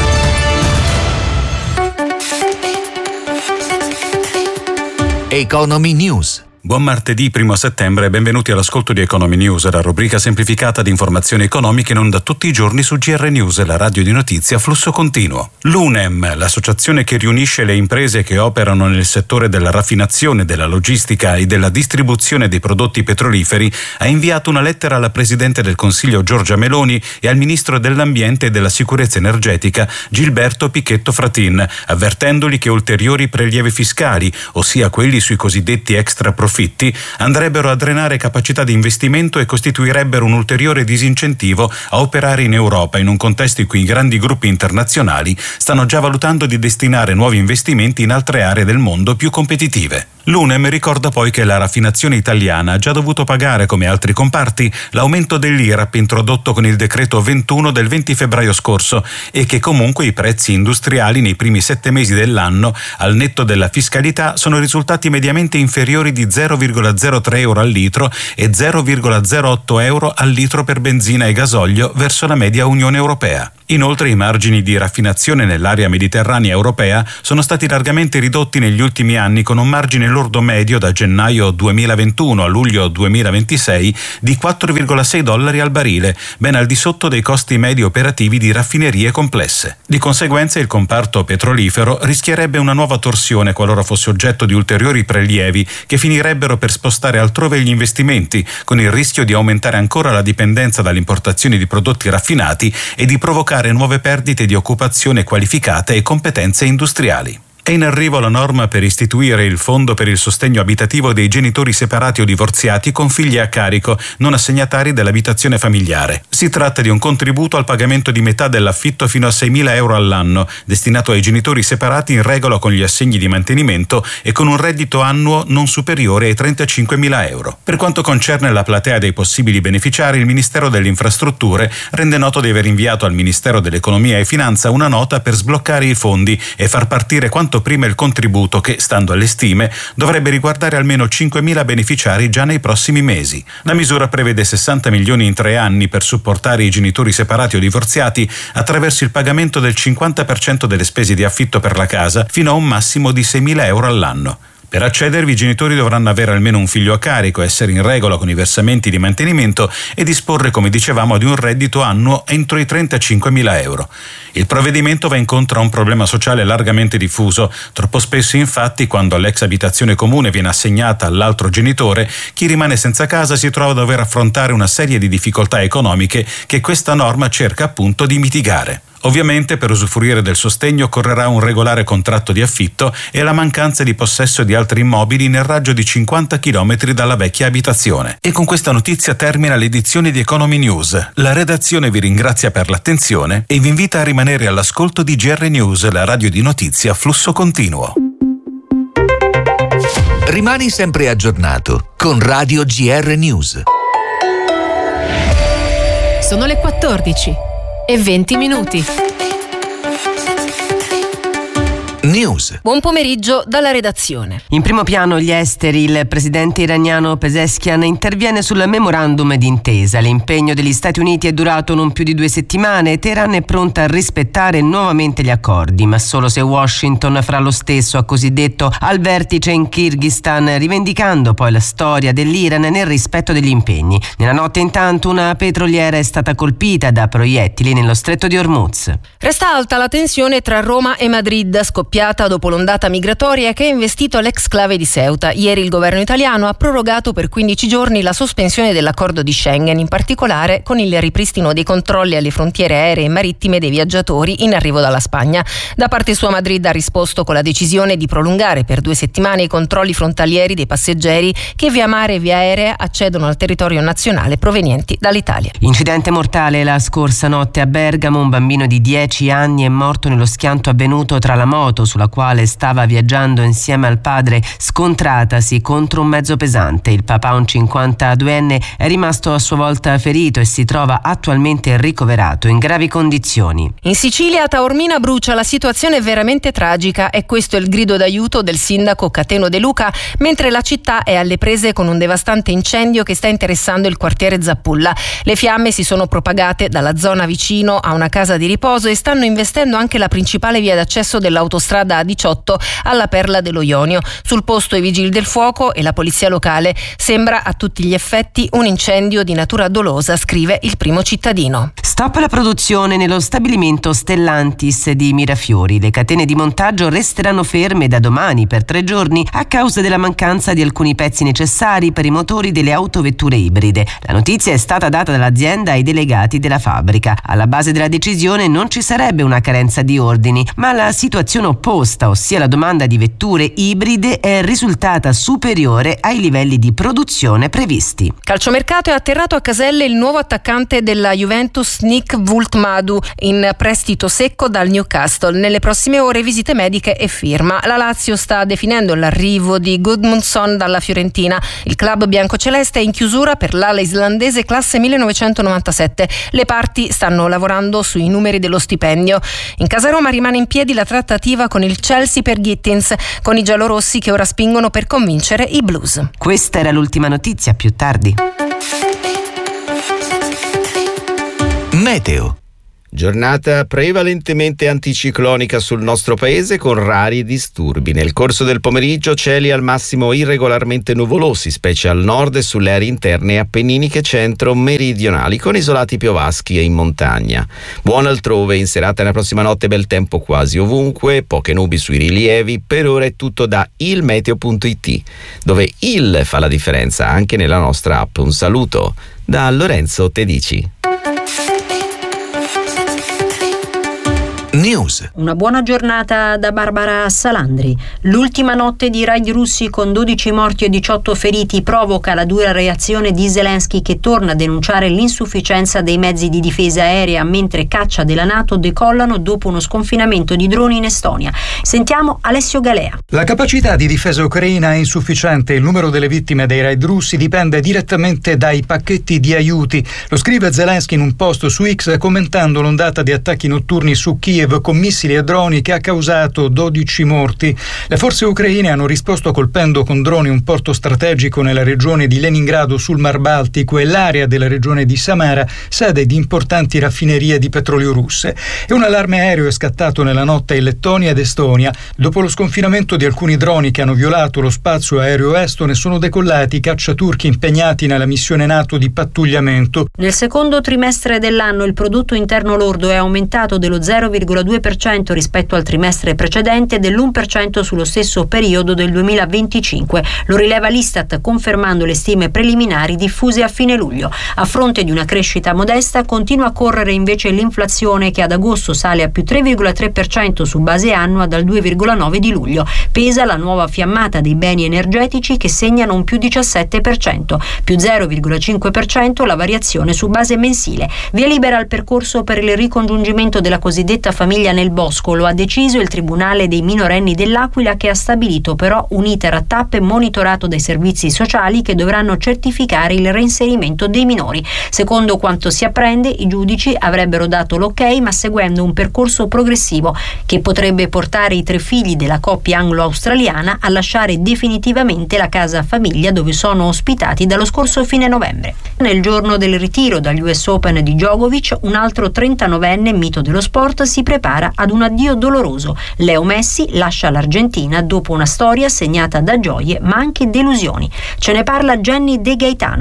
Economy News. Buon martedì primo settembre e benvenuti all'ascolto di Economy News, la rubrica semplificata di informazioni economiche in onda tutti i giorni su G R News, la radio di notizie a flusso continuo. L'U N E M, l'associazione che riunisce le imprese che operano nel settore della raffinazione, della logistica e della distribuzione dei prodotti petroliferi, ha inviato una lettera alla Presidente del Consiglio Giorgia Meloni e al Ministro dell'Ambiente e della Sicurezza Energetica Gilberto Pichetto Fratin, avvertendoli che ulteriori prelievi fiscali, ossia quelli sui cosiddetti extra profitti, andrebbero a drenare capacità di investimento e costituirebbero un ulteriore disincentivo a operare in Europa in un contesto in cui i grandi gruppi internazionali stanno già valutando di destinare nuovi investimenti in altre aree del mondo più competitive. L'U N E M ricorda poi che la raffinazione italiana ha già dovuto pagare, come altri comparti, l'aumento dell'I R A P introdotto con il decreto ventuno del venti febbraio scorso e che comunque i prezzi industriali nei primi sette mesi dell'anno, al netto della fiscalità, sono risultati mediamente inferiori di zero virgola zero tre euro al litro e zero virgola zero otto euro al litro per benzina e gasolio verso la media Unione Europea. Inoltre i margini di raffinazione nell'area mediterranea europea sono stati largamente ridotti negli ultimi anni, con un margine lordo medio da gennaio duemilaventuno a luglio duemilaventisei di quattro virgola sei dollari al barile, ben al di sotto dei costi medi operativi di raffinerie complesse. Di conseguenza il comparto petrolifero rischierebbe una nuova torsione qualora fosse oggetto di ulteriori prelievi che finirebbero per spostare altrove gli investimenti, con il rischio di aumentare ancora la dipendenza dalle importazioni di prodotti raffinati e di provocare nuove perdite di occupazione qualificata e competenze industriali. È in arrivo la norma per istituire il Fondo per il sostegno abitativo dei genitori separati o divorziati con figli a carico, non assegnatari dell'abitazione familiare. Si tratta di un contributo al pagamento di metà dell'affitto fino a seimila euro all'anno, destinato ai genitori separati in regola con gli assegni di mantenimento e con un reddito annuo non superiore ai trentacinquemila euro. Per quanto concerne la platea dei possibili beneficiari, il Ministero delle Infrastrutture rende noto di aver inviato al Ministero dell'Economia e Finanza una nota per sbloccare i fondi e far partire quanto prima il contributo che, stando alle stime, dovrebbe riguardare almeno cinquemila beneficiari già nei prossimi mesi. La misura prevede sessanta milioni in tre anni per supportare i genitori separati o divorziati attraverso il pagamento del cinquanta per cento delle spese di affitto per la casa fino a un massimo di seimila euro all'anno. Per accedervi i genitori dovranno avere almeno un figlio a carico, essere in regola con i versamenti di mantenimento e disporre, come dicevamo, di un reddito annuo entro i trentacinquemila euro. Il provvedimento va incontro a un problema sociale largamente diffuso. Troppo spesso, infatti, quando l'ex abitazione comune viene assegnata all'altro genitore, chi rimane senza casa si trova a dover affrontare una serie di difficoltà economiche che questa norma cerca appunto di mitigare. Ovviamente per usufruire del sostegno occorrerà un regolare contratto di affitto e la mancanza di possesso di altri immobili nel raggio di cinquanta chilometri dalla vecchia abitazione. E con questa notizia termina l'edizione di Economy News. La redazione vi ringrazia per l'attenzione e vi invita a rimanere all'ascolto di G R News, la radio di notizie a flusso continuo. Rimani sempre aggiornato con Radio G R News. Sono le quattordici e venti minuti. News. Buon pomeriggio dalla redazione. In primo piano gli esteri. Il presidente iraniano Pezeshkian interviene sul memorandum d'intesa. L'impegno degli Stati Uniti è durato non più di due settimane e Teheran è pronta a rispettare nuovamente gli accordi, ma solo se Washington farà lo stesso, ha così detto al vertice in Kirghizistan, rivendicando poi la storia dell'Iran nel rispetto degli impegni. Nella notte intanto una petroliera è stata colpita da proiettili nello stretto di Hormuz. Resta alta la tensione tra Roma e Madrid, scoppiata scoppiata dopo l'ondata migratoria che ha investito l'exclave di Ceuta. Ieri il governo italiano ha prorogato per quindici giorni la sospensione dell'accordo di Schengen, in particolare con il ripristino dei controlli alle frontiere aeree e marittime dei viaggiatori in arrivo dalla Spagna. Da parte sua Madrid ha risposto con la decisione di prolungare per due settimane i controlli frontalieri dei passeggeri che via mare e via aerea accedono al territorio nazionale provenienti dall'Italia. Incidente mortale la scorsa notte a Bergamo. Un bambino di dieci anni è morto nello schianto avvenuto tra la moto sulla quale stava viaggiando insieme al padre scontratasi contro un mezzo pesante. Il papà, un cinquantaduenne, è rimasto a sua volta ferito e si trova attualmente ricoverato in gravi condizioni. In Sicilia a Taormina brucia, la situazione è veramente tragica e questo è il grido d'aiuto del sindaco Cateno De Luca, mentre la città è alle prese con un devastante incendio che sta interessando il quartiere Zappulla. Le fiamme si sono propagate dalla zona vicino a una casa di riposo e stanno investendo anche la principale via d'accesso dell'autostrada A diciotto alla Perla dello Ionio. Sul posto i vigili del fuoco e la polizia locale. Sembra a tutti gli effetti un incendio di natura dolosa, scrive il Primo Cittadino. Stop la produzione nello stabilimento Stellantis di Mirafiori. Le catene di montaggio resteranno ferme da domani per tre giorni a causa della mancanza di alcuni pezzi necessari per i motori delle autovetture ibride. La notizia è stata data dall'azienda ai delegati della fabbrica. Alla base della decisione non ci sarebbe una carenza di ordini, ma la situazione opposta, ossia la domanda di vetture ibride, è risultata superiore ai livelli di produzione previsti. Calciomercato, è atterrato a Caselle il nuovo attaccante della Juventus Nick Vultmadu, in prestito secco dal Newcastle. Nelle prossime ore visite mediche e firma. La Lazio sta definendo l'arrivo di Gudmundsson dalla Fiorentina. Il club biancoceleste è in chiusura per l'ala islandese classe millenovecentonovantasette. Le parti stanno lavorando sui numeri dello stipendio. In casa Roma rimane in piedi la trattativa con il Chelsea per Gittins, con i giallorossi che ora spingono per convincere i Blues. Questa era l'ultima notizia, più tardi. Meteo. Giornata prevalentemente anticiclonica sul nostro paese con rari disturbi. Nel corso del pomeriggio cieli al massimo irregolarmente nuvolosi, specie al nord e sulle aree interne appenniniche centro-meridionali, con isolati piovaschi e in montagna. Buono altrove, in serata e nella prossima notte bel tempo quasi ovunque, poche nubi sui rilievi. Per ora è tutto da ilmeteo punto it, dove il fa la differenza anche nella nostra app. Un saluto da Lorenzo Tedici. News. Una buona giornata da Barbara Salandri. L'ultima notte di raid russi con dodici morti e diciotto feriti provoca la dura reazione di Zelensky, che torna a denunciare l'insufficienza dei mezzi di difesa aerea mentre caccia della NATO decollano dopo uno sconfinamento di droni in Estonia. Sentiamo Alessio Galea. La capacità di difesa ucraina è insufficiente. Il numero delle vittime dei raid russi dipende direttamente dai pacchetti di aiuti. Lo scrive Zelensky in un post su X commentando l'ondata di attacchi notturni su Kiev con missili e droni che ha causato dodici morti. Le forze ucraine hanno risposto colpendo con droni un porto strategico nella regione di Leningrado sul Mar Baltico e l'area della regione di Samara, sede di importanti raffinerie di petrolio russe. E un allarme aereo è scattato nella notte in Lettonia ed Estonia. Dopo lo sconfinamento di alcuni droni che hanno violato lo spazio aereo estone, sono decollati i cacciaturchi impegnati nella missione NATO di pattugliamento. Nel secondo trimestre dell'anno il prodotto interno lordo è aumentato dello zero virgola due per cento rispetto al trimestre precedente e dell'uno per cento sullo stesso periodo del duemilaventicinque. Lo rileva l'Istat, confermando le stime preliminari diffuse a fine luglio. A fronte di una crescita modesta continua a correre invece l'inflazione, che ad agosto sale a più tre virgola tre per cento su base annua dal due virgola nove di luglio. Pesa la nuova fiammata dei beni energetici, che segnano un più diciassette per cento, più zero virgola cinque per cento la variazione su base mensile. Via libera al percorso per il ricongiungimento della cosiddetta famiglia nel bosco. Lo ha deciso il Tribunale dei minorenni dell'Aquila, che ha stabilito però un iter a tappe monitorato dai servizi sociali che dovranno certificare il reinserimento dei minori. Secondo quanto si apprende, i giudici avrebbero dato l'ok, ma seguendo un percorso progressivo che potrebbe portare i tre figli della coppia anglo-australiana a lasciare definitivamente la casa famiglia dove sono ospitati dallo scorso fine novembre. Nel giorno del ritiro dagli U S Open di Djokovic, un altro trentanovenne mito dello sport si prepara ad un addio doloroso. Leo Messi lascia l'Argentina dopo una storia segnata da gioie ma anche delusioni. Ce ne parla Jenny De Gaetano.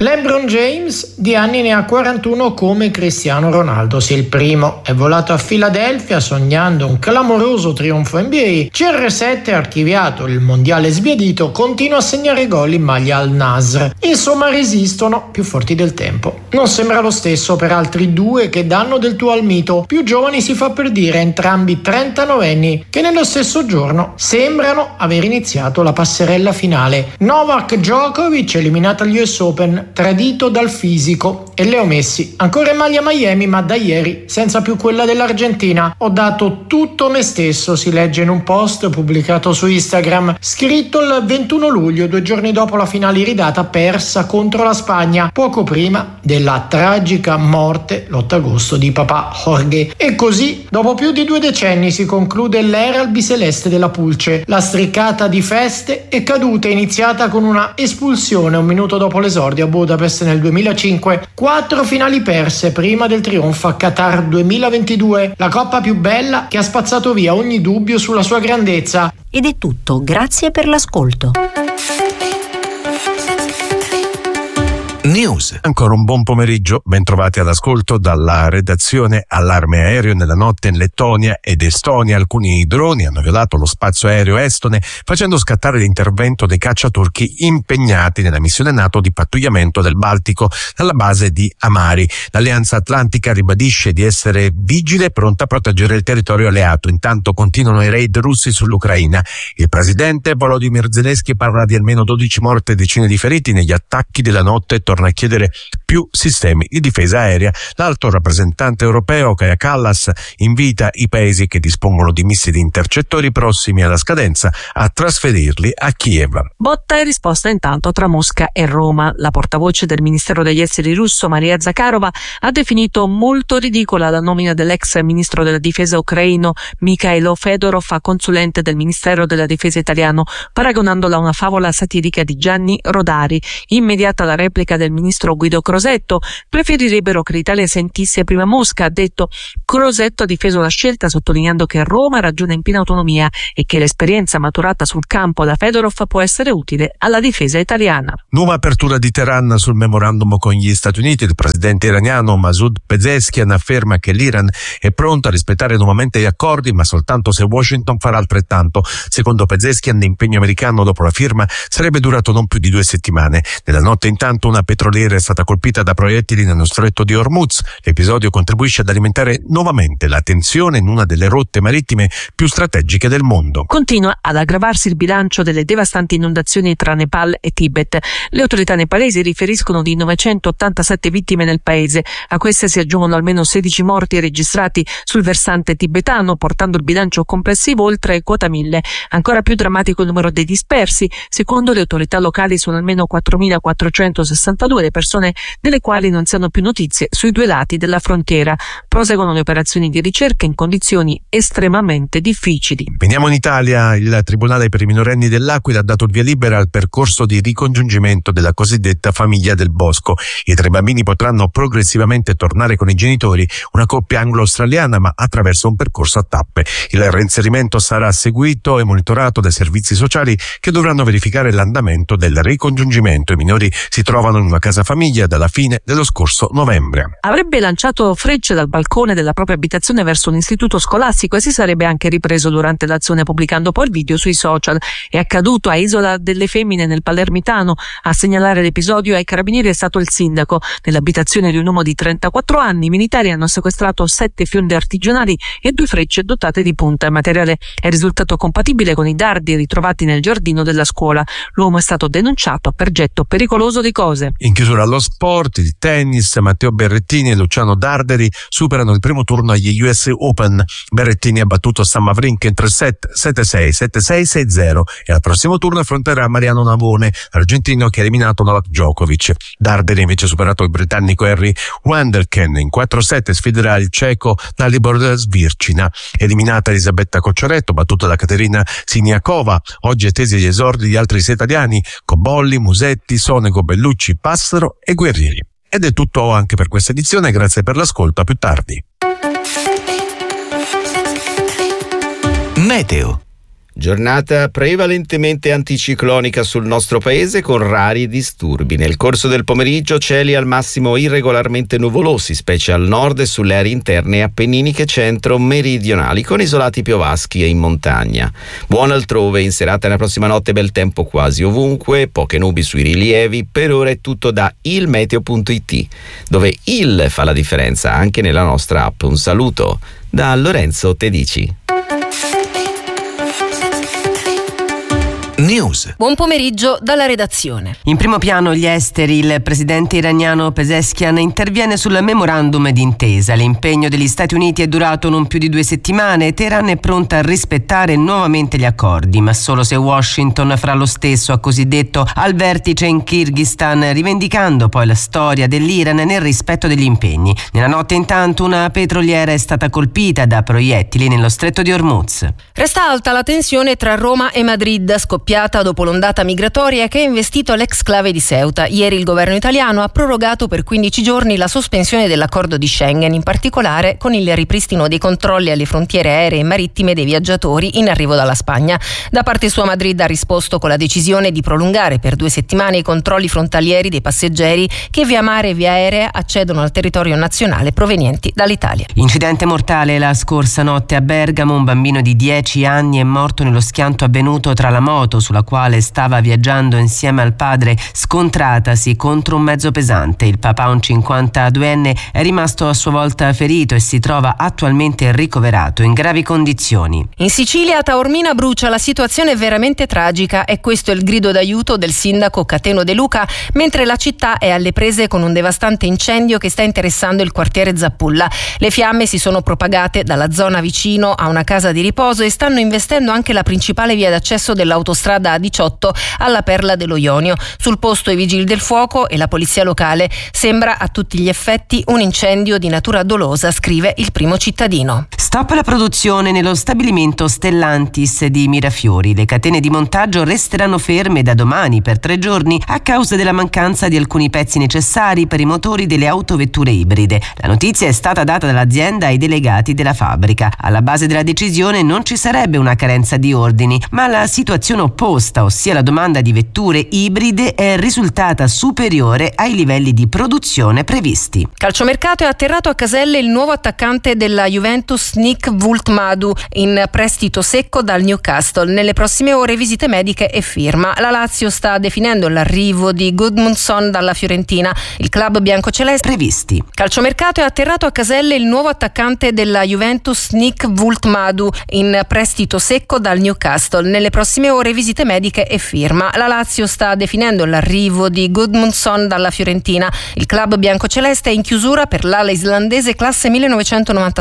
LeBron James di anni ne ha quarantuno come Cristiano Ronaldo. Se il primo è volato a Filadelfia sognando un clamoroso trionfo N B A, C R sette, archiviato il mondiale sbiadito, continua a segnare gol in maglia al Nasr. Insomma, resistono più forti del tempo. Non sembra lo stesso per altri due che danno del tuo al mito, più giovani si fa per dire, entrambi trentanovenni, che nello stesso giorno sembrano aver iniziato la passerella finale. Novak Djokovic, eliminato agli U S Open, tradito dal fisico, e Leo Messi ancora in maglia Miami, ma da ieri senza più quella dell'Argentina. Ho dato tutto me stesso, si legge in un post pubblicato su Instagram, scritto il ventuno luglio, due giorni dopo la finale iridata persa contro la Spagna, poco prima della tragica morte l'otto agosto di papà Jorge. E così, dopo più di due decenni, si conclude l'era albiceleste della Pulce. La striccata di feste è caduta, iniziata con una espulsione un minuto dopo l'esordio a Budapest nel duemilacinque, quattro finali perse prima del trionfo a Qatar duemilaventidue, la coppa più bella che ha spazzato via ogni dubbio sulla sua grandezza. Ed è tutto, grazie per l'ascolto. News. Ancora un buon pomeriggio, ben trovati all'ascolto dalla redazione. Allarme aereo nella notte in Lettonia ed Estonia. Alcuni droni hanno violato lo spazio aereo estone, facendo scattare l'intervento dei cacciaturchi impegnati nella missione NATO di pattugliamento del Baltico dalla base di Amari. L'Alleanza Atlantica ribadisce di essere vigile e pronta a proteggere il territorio alleato. Intanto continuano i raid russi sull'Ucraina. Il presidente Volodymyr Zelensky parla di almeno dodici morti e decine di feriti negli attacchi della notte e torna a chiedere più sistemi di difesa aerea. L'alto rappresentante europeo Kaja Kallas invita i paesi che dispongono di missili intercettori prossimi alla scadenza a trasferirli a Kiev. Botta e risposta intanto tra Mosca e Roma. La portavoce del Ministero degli Esteri russo, Maria Zakharova, ha definito molto ridicola la nomina dell'ex ministro della difesa ucraino Mikhailo Fedorov a consulente del Ministero della Difesa italiano, paragonandola a una favola satirica di Gianni Rodari. Immediata la replica del ministro Guido Crosetto: preferirebbero che l'Italia sentisse prima Mosca, ha detto. Crosetto ha difeso la scelta sottolineando che Roma ragiona in piena autonomia e che l'esperienza maturata sul campo da Fedorov può essere utile alla difesa italiana. Nuova apertura di Teheran sul memorandum con gli Stati Uniti. Il presidente iraniano Masoud Pezeshkian afferma che l'Iran è pronto a rispettare nuovamente gli accordi, ma soltanto se Washington farà altrettanto. Secondo Pezeshkian, l'impegno americano dopo la firma sarebbe durato non più di due settimane. Nella notte intanto una petroliera è stata colpita da proiettili nello stretto di Hormuz. L'episodio contribuisce ad alimentare nuovamente la tensione in una delle rotte marittime più strategiche del mondo. Continua ad aggravarsi il bilancio delle devastanti inondazioni tra Nepal e Tibet. Le autorità nepalesi riferiscono di novecentottantasette vittime nel paese. A queste si aggiungono almeno sedici morti registrati sul versante tibetano, portando il bilancio complessivo oltre quota mille. Ancora più drammatico il numero dei dispersi. Secondo le autorità locali sono almeno quattromilaquattrocentosessantadue le persone delle quali non si hanno più notizie sui due lati della frontiera. Proseguono le operazioni di ricerca in condizioni estremamente difficili. Veniamo in Italia. Il Tribunale per i minorenni dell'Aquila ha dato il via libera al percorso di ricongiungimento della cosiddetta famiglia del Bosco. I tre bambini potranno progressivamente tornare con i genitori, una coppia anglo-australiana, ma attraverso un percorso a tappe. Il reinserimento sarà seguito e monitorato dai servizi sociali, che dovranno verificare l'andamento del ricongiungimento. I minori si trovano in una casa famiglia dalla fine dello scorso novembre. Avrebbe lanciato frecce dal balcone della propria abitazione verso un istituto scolastico e si sarebbe anche ripreso durante l'azione, pubblicando poi il video sui social. È accaduto a Isola delle Femmine nel Palermitano. A segnalare l'episodio ai carabinieri è stato il sindaco. Nell'abitazione di un uomo di trentaquattro anni i militari hanno sequestrato sette fionde artigianali e due frecce dotate di punta. Il materiale è risultato compatibile con i dardi ritrovati nel giardino della scuola. L'uomo è stato denunciato per getto pericoloso di cose. In chiusura allo sport, il tennis, Matteo Berrettini e Luciano Darderi superano il primo turno agli U S Open. Berrettini ha battuto Sam Wawrinka in tre set, sette sei, sette sei, sei zero, e al prossimo turno affronterà Mariano Navone, argentino che ha eliminato Novak Djokovic. Darderi invece ha superato il britannico Harry Wendelken in quattro set e sfiderà il ceco Dalibor Svircina. Eliminata Elisabetta Cocciaretto, battuta da Caterina Siniakova. Oggi attesi gli esordi di altri sei italiani: Cobolli, Musetti, Sonego, Bellucci, Passero e Guerrieri. Ed è tutto anche per questa edizione, grazie per l'ascolto, a più tardi. Meteo. Giornata prevalentemente anticiclonica sul nostro paese con rari disturbi. Nel corso del pomeriggio cieli al massimo irregolarmente nuvolosi, specie al nord e sulle aree interne appenniniche centro-meridionali, con isolati piovaschi e in montagna. Buon altrove, in serata e nella prossima notte bel tempo quasi ovunque, poche nubi sui rilievi. Per ora è tutto da ilmeteo punto it, dove il fa la differenza anche nella nostra app. Un saluto da Lorenzo Tedici. News. Buon pomeriggio dalla redazione. In primo piano gli esteri. Il presidente iraniano Pezeshkian interviene sul memorandum d'intesa. L'impegno degli Stati Uniti è durato non più di due settimane e Teheran è pronta a rispettare nuovamente gli accordi, ma solo se Washington farà lo stesso, ha così detto al vertice in Kirghizistan, rivendicando poi la storia dell'Iran nel rispetto degli impegni. Nella notte intanto una petroliera è stata colpita da proiettili nello stretto di Hormuz. Resta alta la tensione tra Roma e Madrid, scoppiata dopo l'ondata migratoria che ha investito l'exclave di Ceuta. Ieri il governo italiano ha prorogato per quindici giorni la sospensione dell'accordo di Schengen, in particolare con il ripristino dei controlli alle frontiere aeree e marittime dei viaggiatori in arrivo dalla Spagna. Da parte sua Madrid ha risposto con la decisione di prolungare per due settimane i controlli frontalieri dei passeggeri che via mare e via aerea accedono al territorio nazionale provenienti dall'Italia. Incidente mortale la scorsa notte a Bergamo. Un bambino di dieci anni è morto nello schianto avvenuto tra la moto sulla quale stava viaggiando insieme al padre, scontratasi contro un mezzo pesante. Il papà, un cinquantaduenne, è rimasto a sua volta ferito e si trova attualmente ricoverato in gravi condizioni. In Sicilia, a Taormina brucia, la situazione è veramente tragica e questo è il grido d'aiuto del sindaco Cateno De Luca, mentre la città è alle prese con un devastante incendio che sta interessando il quartiere Zappulla. Le fiamme si sono propagate dalla zona vicino a una casa di riposo e stanno investendo anche la principale via d'accesso dell'autostrada A diciotto alla Perla dello Ionio. Sul posto i vigili del fuoco e la polizia locale. Sembra a tutti gli effetti un incendio di natura dolosa, scrive il Primo Cittadino. Stop la produzione nello stabilimento Stellantis di Mirafiori. Le catene di montaggio resteranno ferme da domani per tre giorni a causa della mancanza di alcuni pezzi necessari per i motori delle autovetture ibride. La notizia è stata data dall'azienda ai delegati della fabbrica. Alla base della decisione non ci sarebbe una carenza di ordini, ma la situazione opposta, ossia la domanda di vetture ibride, è risultata superiore ai livelli di produzione previsti. Calciomercato, è atterrato a Caselle il nuovo attaccante della Juventus Nick Vultmadu, in prestito secco dal Newcastle. Nelle prossime ore visite mediche e firma. La Lazio sta definendo l'arrivo di Gudmundsson dalla Fiorentina. Il club biancoceleste previsti. Calciomercato, è atterrato a Caselle il nuovo attaccante della Juventus Nick Vultmadu, in prestito secco dal Newcastle. Nelle prossime ore visite mediche e firma. La Lazio sta definendo l'arrivo di Gudmundsson dalla Fiorentina. Il club biancoceleste è in chiusura per l'ala islandese classe millenovecentonovantasei.